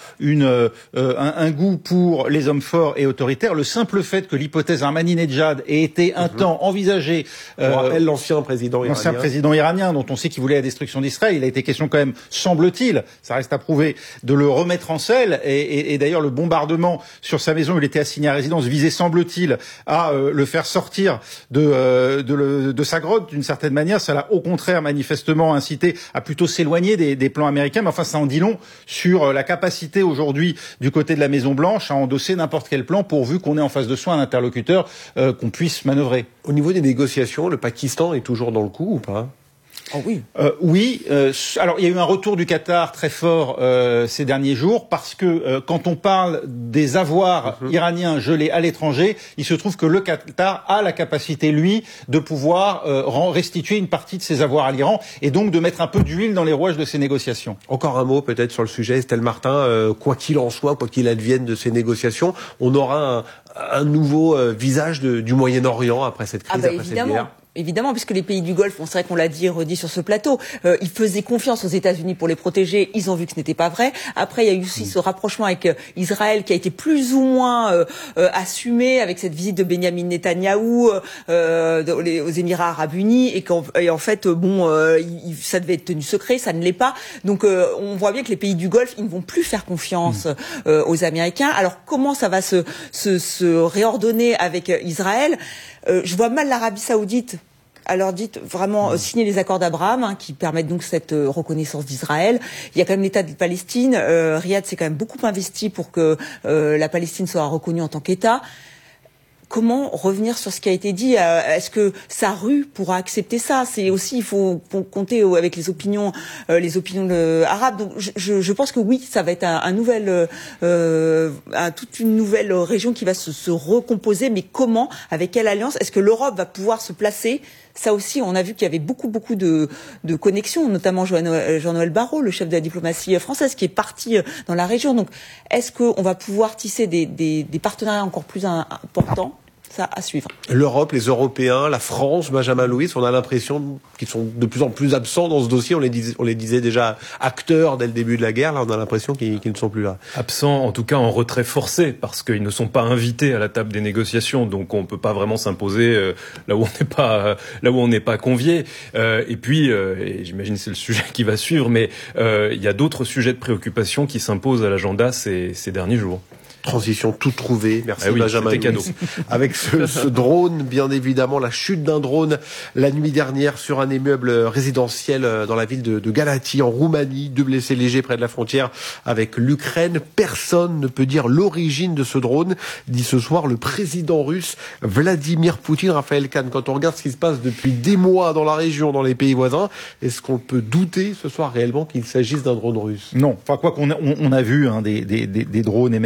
un goût pour les hommes forts et autoritaires. Le simple fait que l'hypothèse Ahmadinejad ait été un temps envisagée, on rappelle l'ancien président iranien dont on sait qu'il voulait la destruction d'Israël, il a été question quand même, semble-t-il, ça reste à prouver, de le remettre en selle, et d'ailleurs le bombardement sur sa maison où il était assigné à résidence visait, semble-t-il, à le faire sortir de sa grotte d'une certaine manière. Ça l'a au contraire manifestement incité à plutôt s'éloigner des plans américains, mais enfin ça en dit long sur la capacité aujourd'hui du côté de la Maison-Blanche à endosser n'importe quel plan pourvu qu'on ait en face de soi un interlocuteur qu'on puisse manœuvrer. Au niveau des négociations, le Pakistan est toujours dans le coup ou pas ? Oh oui. Oui. Alors il y a eu un retour du Qatar très fort ces derniers jours parce que quand on parle des avoirs iraniens gelés à l'étranger, il se trouve que le Qatar a la capacité, lui, de pouvoir restituer une partie de ses avoirs à l'Iran et donc de mettre un peu d'huile dans les rouages de ces négociations. Encore un mot peut-être sur le sujet, Estelle Martin. Quoi qu'il en soit, quoi qu'il advienne de ces négociations, on aura un nouveau visage du Moyen-Orient après cette crise, après cette guerre. Évidemment, puisque les pays du Golfe, c'est vrai qu'on l'a dit et redit sur ce plateau, ils faisaient confiance aux États-Unis pour les protéger. Ils ont vu que ce n'était pas vrai. Après, il y a eu aussi ce rapprochement avec Israël qui a été plus ou moins assumé avec cette visite de Benjamin Netanyahou aux Émirats Arabes Unis, et en fait, ça devait être tenu secret, ça ne l'est pas. Donc, on voit bien que les pays du Golfe, ils ne vont plus faire confiance aux Américains. Alors, comment ça va se réordonner avec Israël? Je vois mal l'Arabie Saoudite, alors dites vraiment signer les accords d'Abraham qui permettent donc cette reconnaissance d'Israël. Il y a quand même l'État de Palestine. Riyad s'est quand même beaucoup investi pour que la Palestine soit reconnue en tant qu'État. Comment revenir sur ce qui a été dit? Est-ce que sa rue pourra accepter ça? C'est aussi, il faut compter avec les opinions arabes. Donc, je pense que oui, ça va être toute une nouvelle région qui va se recomposer. Mais comment? Avec quelle alliance? Est-ce que l'Europe va pouvoir se placer? Ça aussi, on a vu qu'il y avait beaucoup de connexions, notamment Jean-Noël Barrot, le chef de la diplomatie française, qui est parti dans la région. Donc, est-ce qu'on va pouvoir tisser des partenariats encore plus importants? Ça à suivre. L'Europe, les Européens, la France, Benjamin Louis, on a l'impression qu'ils sont de plus en plus absents dans ce dossier. On les disait déjà acteurs dès le début de la guerre. Là, on a l'impression qu'ils ne sont plus là. Absents, en tout cas en retrait forcé, parce qu'ils ne sont pas invités à la table des négociations. Donc, on peut pas vraiment s'imposer là où on n'est pas convié. Et puis, et j'imagine que c'est le sujet qui va suivre, mais il y a d'autres sujets de préoccupation qui s'imposent à l'agenda ces derniers jours. Transition tout trouvée. Merci Benjamin Louis. Avec ce drone, bien évidemment, la chute d'un drone la nuit dernière sur un immeuble résidentiel dans la ville de Galatie, en Roumanie. 2 blessés légers près de la frontière avec l'Ukraine. Personne ne peut dire l'origine de ce drone, dit ce soir le président russe Vladimir Poutine. Raphaël Kahn, quand on regarde ce qui se passe depuis des mois dans la région, dans les pays voisins, est-ce qu'on peut douter ce soir réellement qu'il s'agisse d'un drone russe? Non. Enfin, quoi qu'on a vu des drones et même des missiles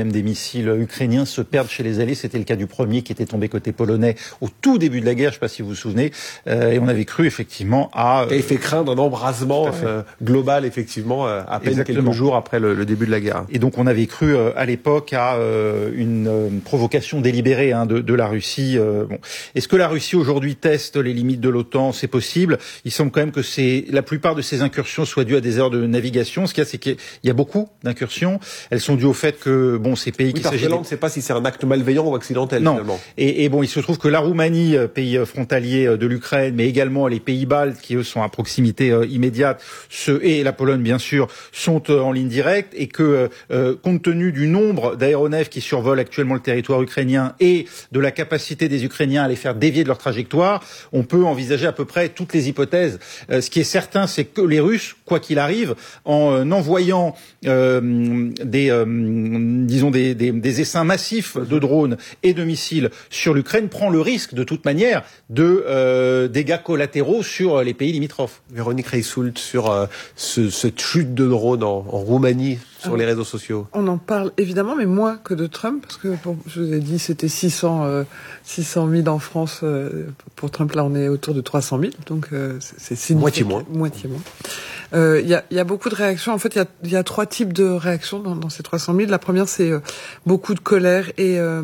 missiles ukrainiens se perdent chez les Alliés. C'était le cas du premier qui était tombé côté polonais au tout début de la guerre, je ne sais pas si vous vous souvenez, et on avait cru effectivement à... Qui avait fait craindre un embrasement global, effectivement, à peine quelques jours après le début de la guerre. Et donc on avait cru à l'époque à une provocation délibérée de la Russie. Bon. Est-ce que la Russie aujourd'hui teste les limites de l'OTAN? C'est possible. Il semble quand même que la plupart de ces incursions soient dues à des erreurs de navigation. Ce qu'il y a, c'est qu'il y a beaucoup d'incursions. Elles sont dues au fait que ces pays qui s'agit... On ne sait pas si c'est un acte malveillant ou accidentel. Non. Finalement. Et il se trouve que la Roumanie, pays frontalier de l'Ukraine, mais également les pays baltes, qui eux sont à proximité immédiate, et la Pologne bien sûr, sont en ligne directe, et que compte tenu du nombre d'aéronefs qui survolent actuellement le territoire ukrainien et de la capacité des Ukrainiens à les faire dévier de leur trajectoire, on peut envisager à peu près toutes les hypothèses. Ce qui est certain, c'est que les Russes, quoi qu'il arrive, en envoyant des essaims massifs de drones et de missiles sur l'Ukraine, prend le risque de toute manière de dégâts collatéraux sur les pays limitrophes. Véronique Reissoult, sur cette chute de drones en Roumanie sur les réseaux sociaux. On en parle évidemment, mais moins que de Trump, parce que je vous ai dit c'était 600 000 en France. Pour Trump, là on est autour de 300 000, donc c'est moitié moins. Il y a beaucoup de réactions. En fait, il y a trois types de réactions dans ces 300 000. La première, c'est beaucoup de colère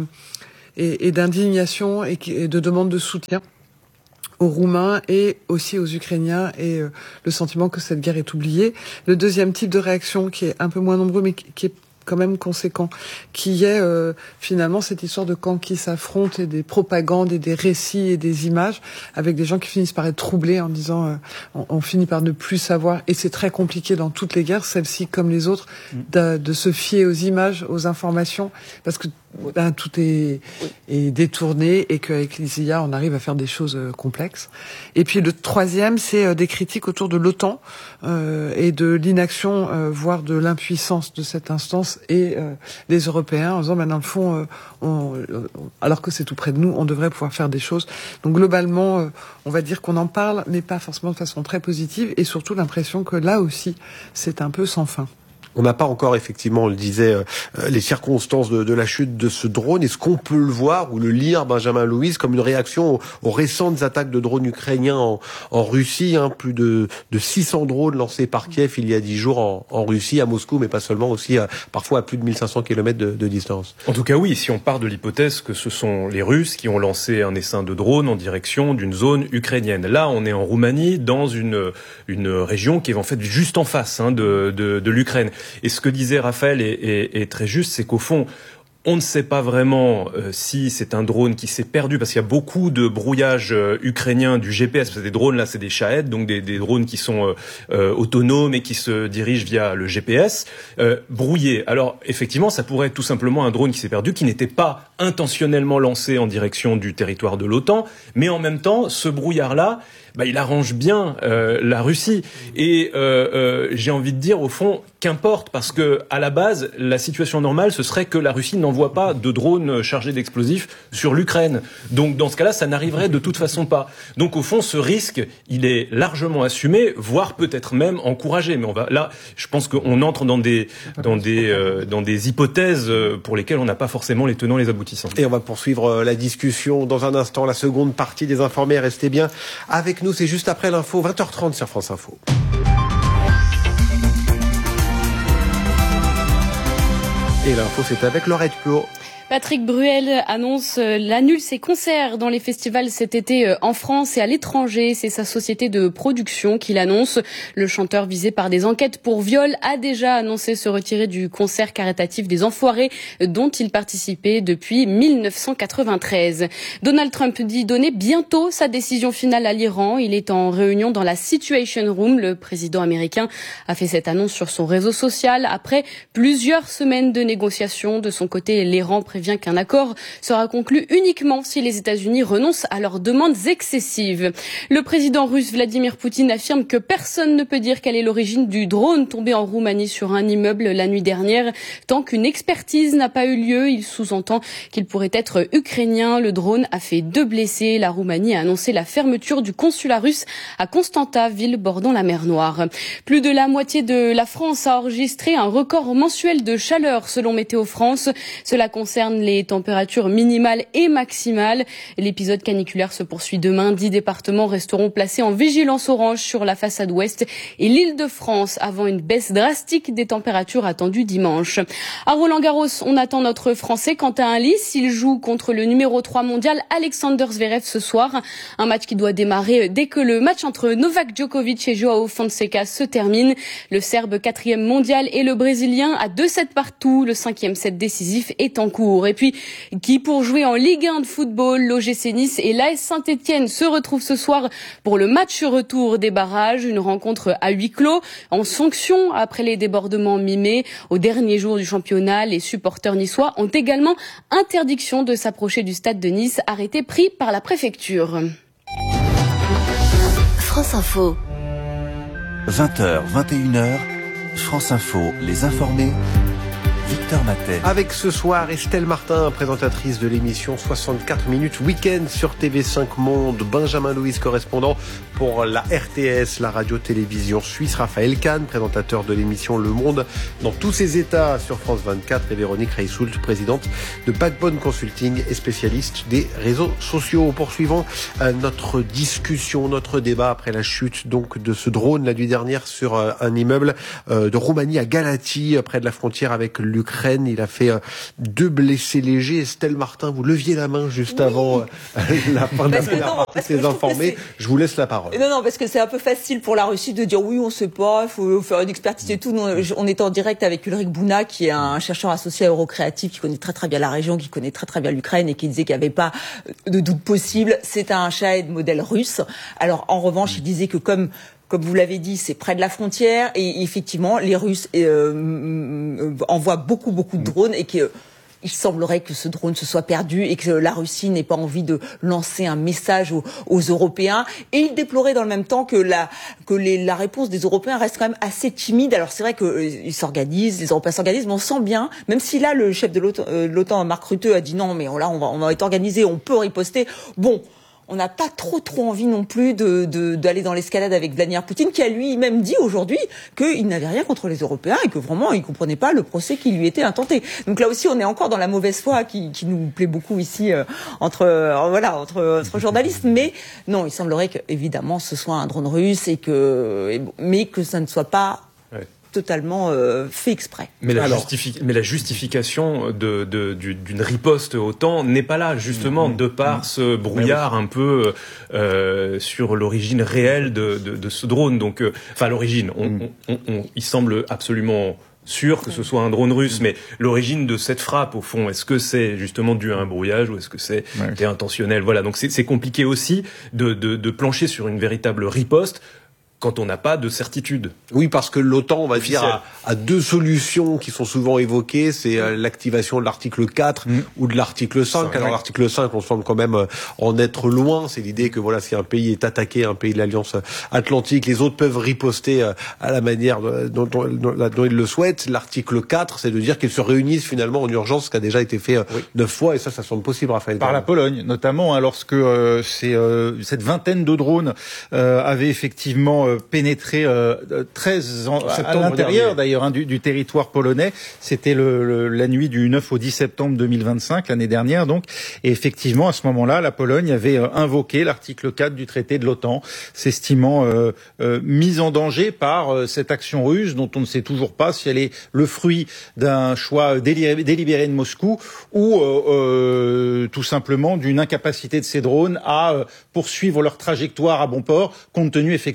et d'indignation et de demande de soutien aux Roumains et aussi aux Ukrainiens, et le sentiment que cette guerre est oubliée. Le deuxième type de réaction, qui est un peu moins nombreux, mais qui est quand même conséquent, qui est finalement cette histoire de camps qui s'affrontent, et des propagandes et des récits et des images, avec des gens qui finissent par être troublés en disant on finit par ne plus savoir, et c'est très compliqué dans toutes les guerres, celle-ci comme les autres, de se fier aux images, aux informations, parce que tout est détourné, et qu'avec les IA, on arrive à faire des choses complexes. Et puis le troisième, c'est des critiques autour de l'OTAN et de l'inaction, voire de l'impuissance de cette instance et des Européens, en disant, dans le fond, alors que c'est tout près de nous, on devrait pouvoir faire des choses. Donc globalement, on va dire qu'on en parle, mais pas forcément de façon très positive, et surtout l'impression que là aussi, c'est un peu sans fin. On n'a pas encore, effectivement, on le disait, les circonstances de la chute de ce drone. Est-ce qu'on peut le voir ou le lire, Benjamin Louise, comme une réaction aux récentes attaques de drones ukrainiens en Russie, plus de 600 drones lancés par Kiev il y a 10 jours en Russie, à Moscou, mais pas seulement, aussi parfois à plus de 1500 km de distance. En tout cas, oui, si on part de l'hypothèse que ce sont les Russes qui ont lancé un essaim de drones en direction d'une zone ukrainienne. Là, on est en Roumanie, dans une région qui est en fait juste en face de l'Ukraine. Et ce que disait Raphaël est très juste, c'est qu'au fond, on ne sait pas vraiment si c'est un drone qui s'est perdu, parce qu'il y a beaucoup de brouillage ukrainien du GPS. Parce que des drones, là, c'est des Shahed, donc des drones qui sont autonomes et qui se dirigent via le GPS, brouillés. Alors, effectivement, ça pourrait être tout simplement un drone qui s'est perdu, qui n'était pas intentionnellement lancé en direction du territoire de l'OTAN, mais en même temps, ce brouillard-là, il arrange bien la Russie. Et j'ai envie de dire, au fond, qu'importe, parce que à la base, la situation normale, ce serait que la Russie n'envoie pas de drones chargés d'explosifs sur l'Ukraine. Donc, dans ce cas-là, ça n'arriverait de toute façon pas. Donc, au fond, ce risque, il est largement assumé, voire peut-être même encouragé. Mais là, je pense qu'on entre dans des hypothèses pour lesquelles on n'a pas forcément les tenants, les aboutissants. Et on va poursuivre la discussion dans un instant, la seconde partie des Informés. Restez bien avec nous. C'est juste après l'info, 20h30 sur France Info. Et l'info, c'est avec Laurette Plot. Patrick Bruel annule ses concerts dans les festivals cet été en France et à l'étranger. C'est sa société de production qui l'annonce. Le chanteur visé par des enquêtes pour viol a déjà annoncé se retirer du concert caritatif des Enfoirés dont il participait depuis 1993. Donald Trump dit donner bientôt sa décision finale à l'Iran. Il est en réunion dans la Situation Room. Le président américain a fait cette annonce sur son réseau social après plusieurs semaines de négociations. De son côté, l'Iran prévient qu'un accord sera conclu uniquement si les États-Unis renoncent à leurs demandes excessives. Le président russe Vladimir Poutine affirme que personne ne peut dire quelle est l'origine du drone tombé en Roumanie sur un immeuble la nuit dernière. Tant qu'une expertise n'a pas eu lieu, il sous-entend qu'il pourrait être ukrainien. Le drone a fait 2 blessés. La Roumanie a annoncé la fermeture du consulat russe à Constanta, ville bordant la mer Noire. Plus de la moitié de la France a enregistré un record mensuel de chaleur selon Météo France. Cela concerne les températures minimales et maximales. L'épisode caniculaire se poursuit demain. 10 départements resteront placés en vigilance orange sur la façade ouest et l'Île-de-France avant une baisse drastique des températures attendues dimanche. À Roland-Garros, on attend notre Français Quentin Halys. Il joue contre le numéro 3 mondial Alexander Zverev ce soir. Un match qui doit démarrer dès que le match entre Novak Djokovic et Joao Fonseca se termine. Le Serbe 4e mondial et le Brésilien à 2-7 partout. Le 5e set décisif est en cours. Et puis, qui pour jouer en Ligue 1 de football, l'OGC Nice et l'AS Saint-Etienne se retrouvent ce soir pour le match retour des barrages. Une rencontre à huis clos en sanction après les débordements mi-mai. Au dernier jour du championnat, les supporters niçois ont également interdiction de s'approcher du stade de Nice, arrêté pris par la préfecture. France Info. 20h, 21h, France Info, les informés. Victor Matet. Avec ce soir Estelle Martin, présentatrice de l'émission 64 minutes week-end sur TV5 Monde, Benjamin Louis, correspondant pour la RTS, la radio-télévision suisse, Raphaël Kahn, présentateur de l'émission Le Monde dans tous ses états sur France 24, et Véronique Reissoult, présidente de Backbone Consulting et spécialiste des réseaux sociaux. Poursuivons notre discussion, notre débat après la chute donc de ce drone la nuit dernière sur un immeuble de Roumanie à Galați, près de la frontière avec l'Ukraine. Il a fait 2 blessés légers. Estelle Martin, vous leviez la main juste avant la fin de la première partie des informés. Je vous laisse la parole. Non, parce que c'est un peu facile pour la Russie de dire oui, on sait pas, il faut faire une expertise et tout. Non, on est en direct avec Ulrich Bouna, qui est un chercheur associé à Eurocréatif, qui connaît très très bien la région, qui connaît très très bien l'Ukraine et qui disait qu'il n'y avait pas de doute possible. C'est un Shahed modèle russe. Alors, en revanche, il disait que comme vous l'avez dit, c'est près de la frontière et effectivement, les Russes envoient beaucoup de drones et que il semblerait que ce drone se soit perdu et que la Russie n'ait pas envie de lancer un message aux Européens. Et il déplorait dans le même temps que la réponse des Européens reste quand même assez timide. Alors c'est vrai qu'ils s'organisent, les Européens s'organisent, mais on sent bien, même si là le chef de l'OTAN, Mark Rutte, a dit non, mais là on va être organisé, on peut riposter. Bon. On n'a pas trop envie non plus d'aller dans l'escalade avec Vladimir Poutine, qui a lui-même dit aujourd'hui qu'il n'avait rien contre les Européens et que vraiment il comprenait pas le procès qui lui était intenté. Donc là aussi on est encore dans la mauvaise foi qui nous plaît beaucoup ici entre journalistes. Mais non, il semblerait que évidemment ce soit un drone russe mais que ça ne soit pas totalement fait exprès. Mais la justification d'une riposte OTAN n'est pas là, justement, de par ce brouillard un peu sur l'origine réelle de ce drone. Donc, l'origine, il semble absolument sûr que ce soit un drone russe, mais l'origine de cette frappe, au fond, est-ce que c'est justement dû à un brouillage ou est-ce que c'est intentionnel? Voilà, donc c'est compliqué aussi de plancher sur une véritable riposte quand on n'a pas de certitude. Oui, parce que l'OTAN, on va dire, a 2 solutions qui sont souvent évoquées, c'est l'activation de l'article 4 ou de l'article 5. Alors l'article 5, on semble quand même en être loin. C'est l'idée que si un pays est attaqué, un pays de l'Alliance Atlantique, les autres peuvent riposter à la manière dont ils le souhaitent. L'article 4, c'est de dire qu'ils se réunissent finalement en urgence, ce qui a déjà été fait 9 fois, et ça semble possible, Raphaël. Par la Pologne, notamment, lorsque cette vingtaine de drones avaient effectivement pénétré 13 à l'intérieur d'ailleurs du territoire polonais. C'était la nuit du 9 au 10 septembre 2025, l'année dernière donc. Et effectivement, à ce moment-là, la Pologne avait invoqué l'article 4 du traité de l'OTAN, s'estimant mise en danger par cette action russe dont on ne sait toujours pas si elle est le fruit d'un choix délibéré de Moscou ou tout simplement d'une incapacité de ces drones à poursuivre leur trajectoire à bon port, compte tenu effectivement du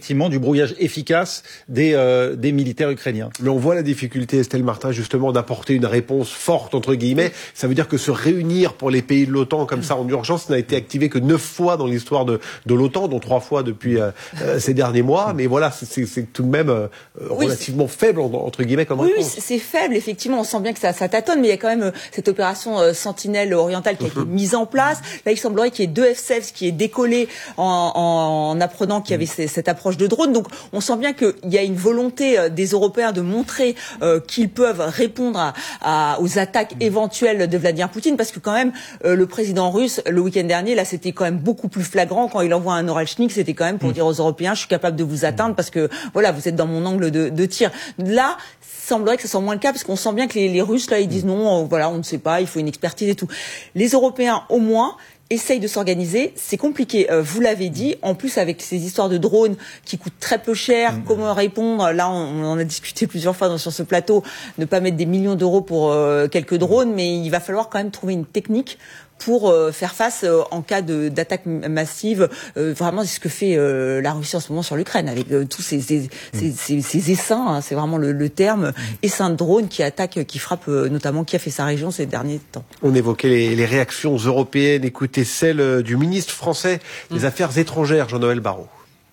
brouillage efficace des militaires ukrainiens. Mais on voit la difficulté, Estelle Martin, justement, d'apporter une réponse forte, entre guillemets. Ça veut dire que se réunir pour les pays de l'OTAN comme ça en urgence n'a été activé que 9 fois dans l'histoire de l'OTAN, dont 3 fois depuis ces derniers mois. Mais voilà, c'est tout de même relativement faible, entre guillemets, comme réponse. Oui, c'est faible, effectivement. On sent bien que ça tâtonne, mais il y a quand même cette opération Sentinelle orientale qui a été mise en place. Là, il semblerait qu'il y ait 2 F-16 qui aient décollé en apprenant qu'il y avait cette approche de drone. Donc, on sent bien qu'il y a une volonté des Européens de montrer qu'ils peuvent répondre aux attaques éventuelles de Vladimir Poutine, parce que quand même, le président russe, le week-end dernier, là, c'était quand même beaucoup plus flagrant quand il envoie un Oralchnik. C'était quand même pour dire aux Européens, je suis capable de vous atteindre parce que, voilà, vous êtes dans mon angle de tir. Là, semblerait que ce soit moins le cas, parce qu'on sent bien que les Russes, là, ils disent non, voilà, on ne sait pas, il faut une expertise et tout. Les Européens, au moins, essayent de s'organiser. C'est compliqué, vous l'avez dit. En plus, avec ces histoires de drones qui coûtent très peu cher, comment répondre? Là, on en a discuté plusieurs fois sur ce plateau, ne pas mettre des millions d'euros pour quelques drones, mais il va falloir quand même trouver une technique pour faire face en cas d'attaque massive. Vraiment, c'est ce que fait la Russie en ce moment sur l'Ukraine, avec tous ces essaims, hein, c'est vraiment le terme, essaims de drones qui attaquent, qui frappent notamment Kiev et sa région ces derniers temps. On évoquait les réactions européennes. Écoutez celle du ministre français des Affaires étrangères, Jean-Noël Barrot.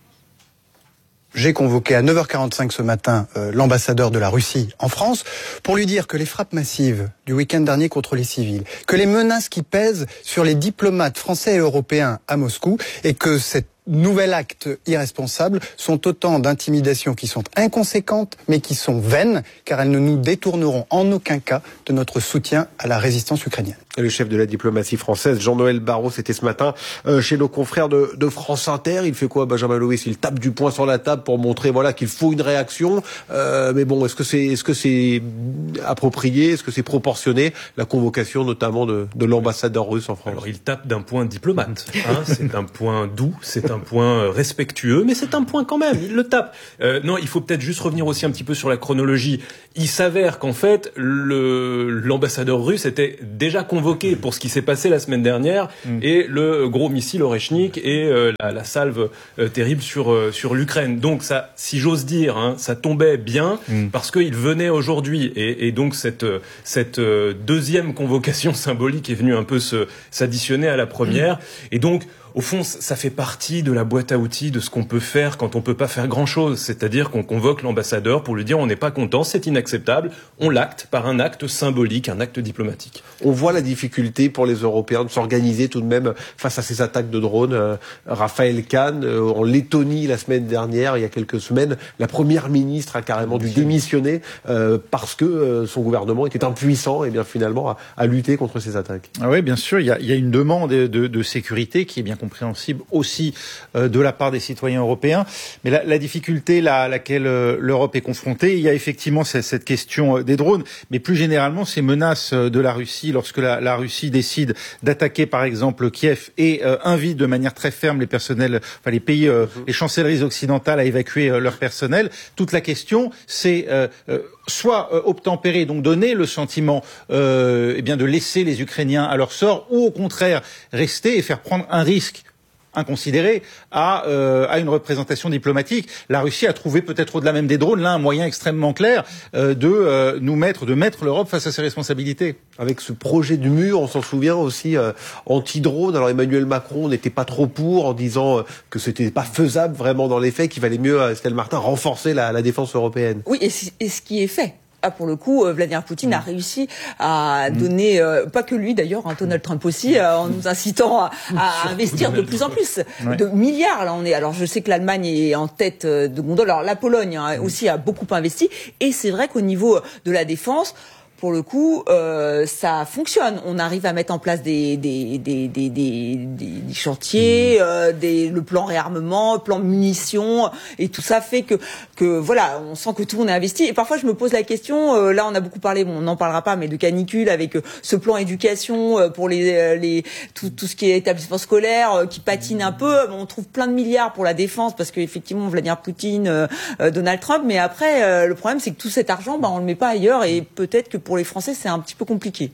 J'ai convoqué à 9h45 ce matin l'ambassadeur de la Russie en France pour lui dire que les frappes massives du week-end dernier contre les civils, que les menaces qui pèsent sur les diplomates français et européens à Moscou, et que cet nouvel acte irresponsable sont autant d'intimidations qui sont inconséquentes mais qui sont vaines, car elles ne nous détourneront en aucun cas de notre soutien à la résistance ukrainienne. Le chef de la diplomatie française, Jean-Noël Barrot, c'était ce matin chez nos confrères de France Inter. Il fait quoi, Benjamin Louis? Il tape du poing sur la table pour montrer qu'il faut une réaction. Mais bon, est-ce que c'est approprié? Est-ce que c'est proportionné, la convocation notamment de l'ambassadeur russe en France? Alors il tape d'un point diplomate. C'est un point doux, c'est un point respectueux, mais c'est un point quand même. Il le tape. Non, il faut peut-être juste revenir aussi un petit peu sur la chronologie. Il s'avère qu'en fait, l'ambassadeur russe était déjà convoqué pour ce qui s'est passé la semaine dernière, et le gros missile Oreshnik et la salve terrible sur l'Ukraine. Donc ça, si j'ose dire, ça tombait bien parce qu'il venait aujourd'hui, et donc cette deuxième convocation symbolique est venue un peu s'additionner à la première, et donc au fond, ça fait partie de la boîte à outils de ce qu'on peut faire quand on peut pas faire grand-chose. C'est-à-dire qu'on convoque l'ambassadeur pour lui dire on n'est pas content, c'est inacceptable. On l'acte par un acte symbolique, un acte diplomatique. On voit la difficulté pour les Européens de s'organiser tout de même face à ces attaques de drones. Raphaël Kahn, en Lettonie la semaine dernière, il y a quelques semaines, la première ministre a carrément dû démissionner parce que son gouvernement était impuissant, et bien finalement à lutter contre ces attaques. Ah oui, bien sûr, il y a une demande de sécurité qui est bien compréhensible aussi de la part des citoyens européens. Mais la difficulté à laquelle l'Europe est confrontée, il y a effectivement cette question des drones, mais plus généralement ces menaces de la Russie lorsque la Russie décide d'attaquer par exemple Kiev et invite de manière très ferme les pays, les chancelleries occidentales à évacuer leur personnel. Toute la question, c'est soit obtempérer, donc donner le sentiment de laisser les Ukrainiens à leur sort, ou au contraire rester et faire prendre un risque inconsidéré à une représentation diplomatique. La Russie a trouvé peut-être au-delà même des drones là un moyen extrêmement clair de mettre l'Europe face à ses responsabilités. Avec ce projet du mur, on s'en souvient aussi, anti-drone. Alors Emmanuel Macron n'était pas trop pour, en disant que c'était pas faisable vraiment dans les faits, qu'il valait mieux, Estelle Martin, renforcer la défense européenne. Oui, et ce qui est fait. Ah, pour le coup, Vladimir Poutine a réussi à donner, pas que lui d'ailleurs, Donald Trump aussi, en nous incitant à investir de plus en plus, de milliards. Là, on est. Alors, je sais que l'Allemagne est en tête de gondole. Alors, la Pologne aussi a beaucoup investi. Et c'est vrai qu'au niveau de la défense, pour le coup, ça fonctionne. On arrive à mettre en place des chantiers, le plan réarmement, le plan munitions, et tout ça fait que voilà, on sent que tout le monde est investi. Et parfois, je me pose la question. Là, on a beaucoup parlé, on n'en parlera pas, mais de canicule avec ce plan éducation pour tout ce qui est établissement scolaire qui patine un peu. On trouve plein de milliards pour la défense parce qu'effectivement, Vladimir Poutine, Donald Trump. Mais après, le problème, c'est que tout cet argent, on le met pas ailleurs, et peut-être que pour les Français, c'est un petit peu compliqué.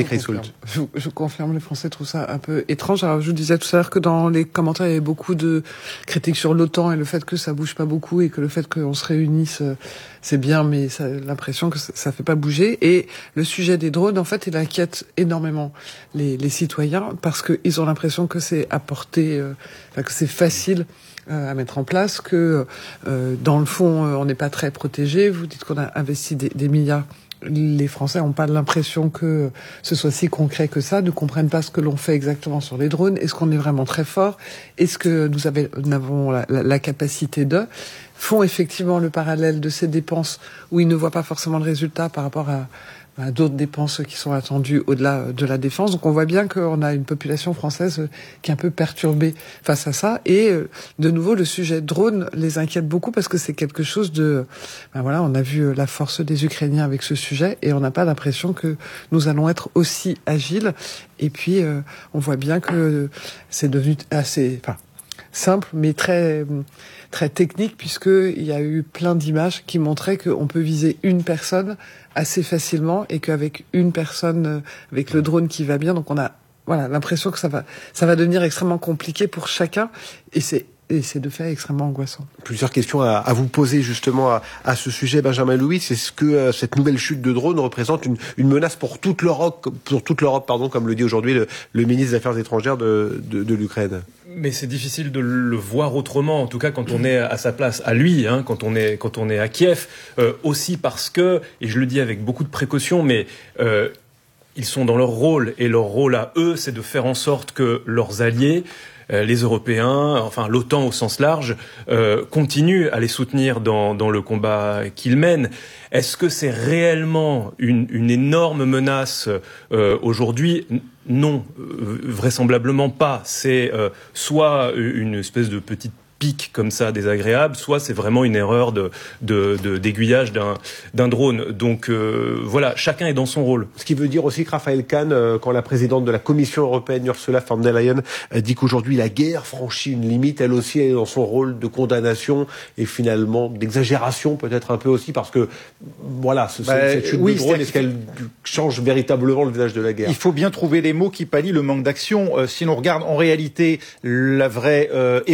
Je confirme, les Français trouvent ça un peu étrange. Alors, je vous disais tout à l'heure que dans les commentaires, il y avait beaucoup de critiques sur l'OTAN et le fait que ça bouge pas beaucoup et que le fait qu'on se réunisse, c'est bien, mais ça, l'impression que ça fait pas bouger. Et le sujet des drones, en fait, il inquiète énormément les citoyens parce qu'ils ont l'impression que c'est apporté, que c'est facile à mettre en place, que dans le fond, on n'est pas très protégé. Vous dites qu'on a investi des milliards. Les Français n'ont pas l'impression que ce soit si concret que ça, ne comprennent pas ce que l'on fait exactement sur les drones. Est-ce qu'on est vraiment très fort? Est-ce que nous avons la capacité font effectivement le parallèle de ces dépenses où ils ne voient pas forcément le résultat par rapport à d'autres dépenses qui sont attendues au-delà de la défense. Donc on voit bien qu'on a une population française qui est un peu perturbée face à ça. Et de nouveau, le sujet drone les inquiète beaucoup parce que c'est quelque chose de... on a vu la force des Ukrainiens avec ce sujet et on n'a pas l'impression que nous allons être aussi agiles. Et puis, on voit bien que c'est devenu assez... simple, mais très technique, puisqu'il y a eu plein d'images qui montraient qu'on peut viser une personne assez facilement et qu'avec une personne, avec le drone qui va bien, donc on a l'impression que ça va devenir extrêmement compliqué pour chacun et c'est de fait extrêmement angoissant. Plusieurs questions à vous poser justement à ce sujet, Benjamin Louis. Est-ce que cette nouvelle chute de drones représente une menace pour toute l'Europe, comme le dit aujourd'hui le ministre des Affaires étrangères de l'Ukraine? Mais c'est difficile de le voir autrement, en tout cas quand on est à sa place, à lui, quand on est à Kiev, aussi parce que, et je le dis avec beaucoup de précaution, mais ils sont dans leur rôle, et leur rôle à eux, c'est de faire en sorte que leurs alliés, les Européens, enfin l'OTAN au sens large, continuent à les soutenir dans le combat qu'ils mènent. Est-ce que c'est réellement une énorme menace aujourd'hui ? Non, vraisemblablement pas. C'est soit une espèce de petite pique comme ça désagréable, soit c'est vraiment une erreur d'aiguillage d'un drone. Donc voilà, chacun est dans son rôle. Ce qui veut dire aussi que Raphaël Kahn, quand la présidente de la Commission européenne, Ursula von der Leyen, dit qu'aujourd'hui la guerre franchit une limite, elle aussi elle est dans son rôle de condamnation et finalement d'exagération peut-être un peu aussi parce que cette chute de drone, est-ce qu'elle change véritablement le visage de la guerre? Il faut bien trouver les mots qui pallient le manque d'action. Si l'on regarde en réalité la vraie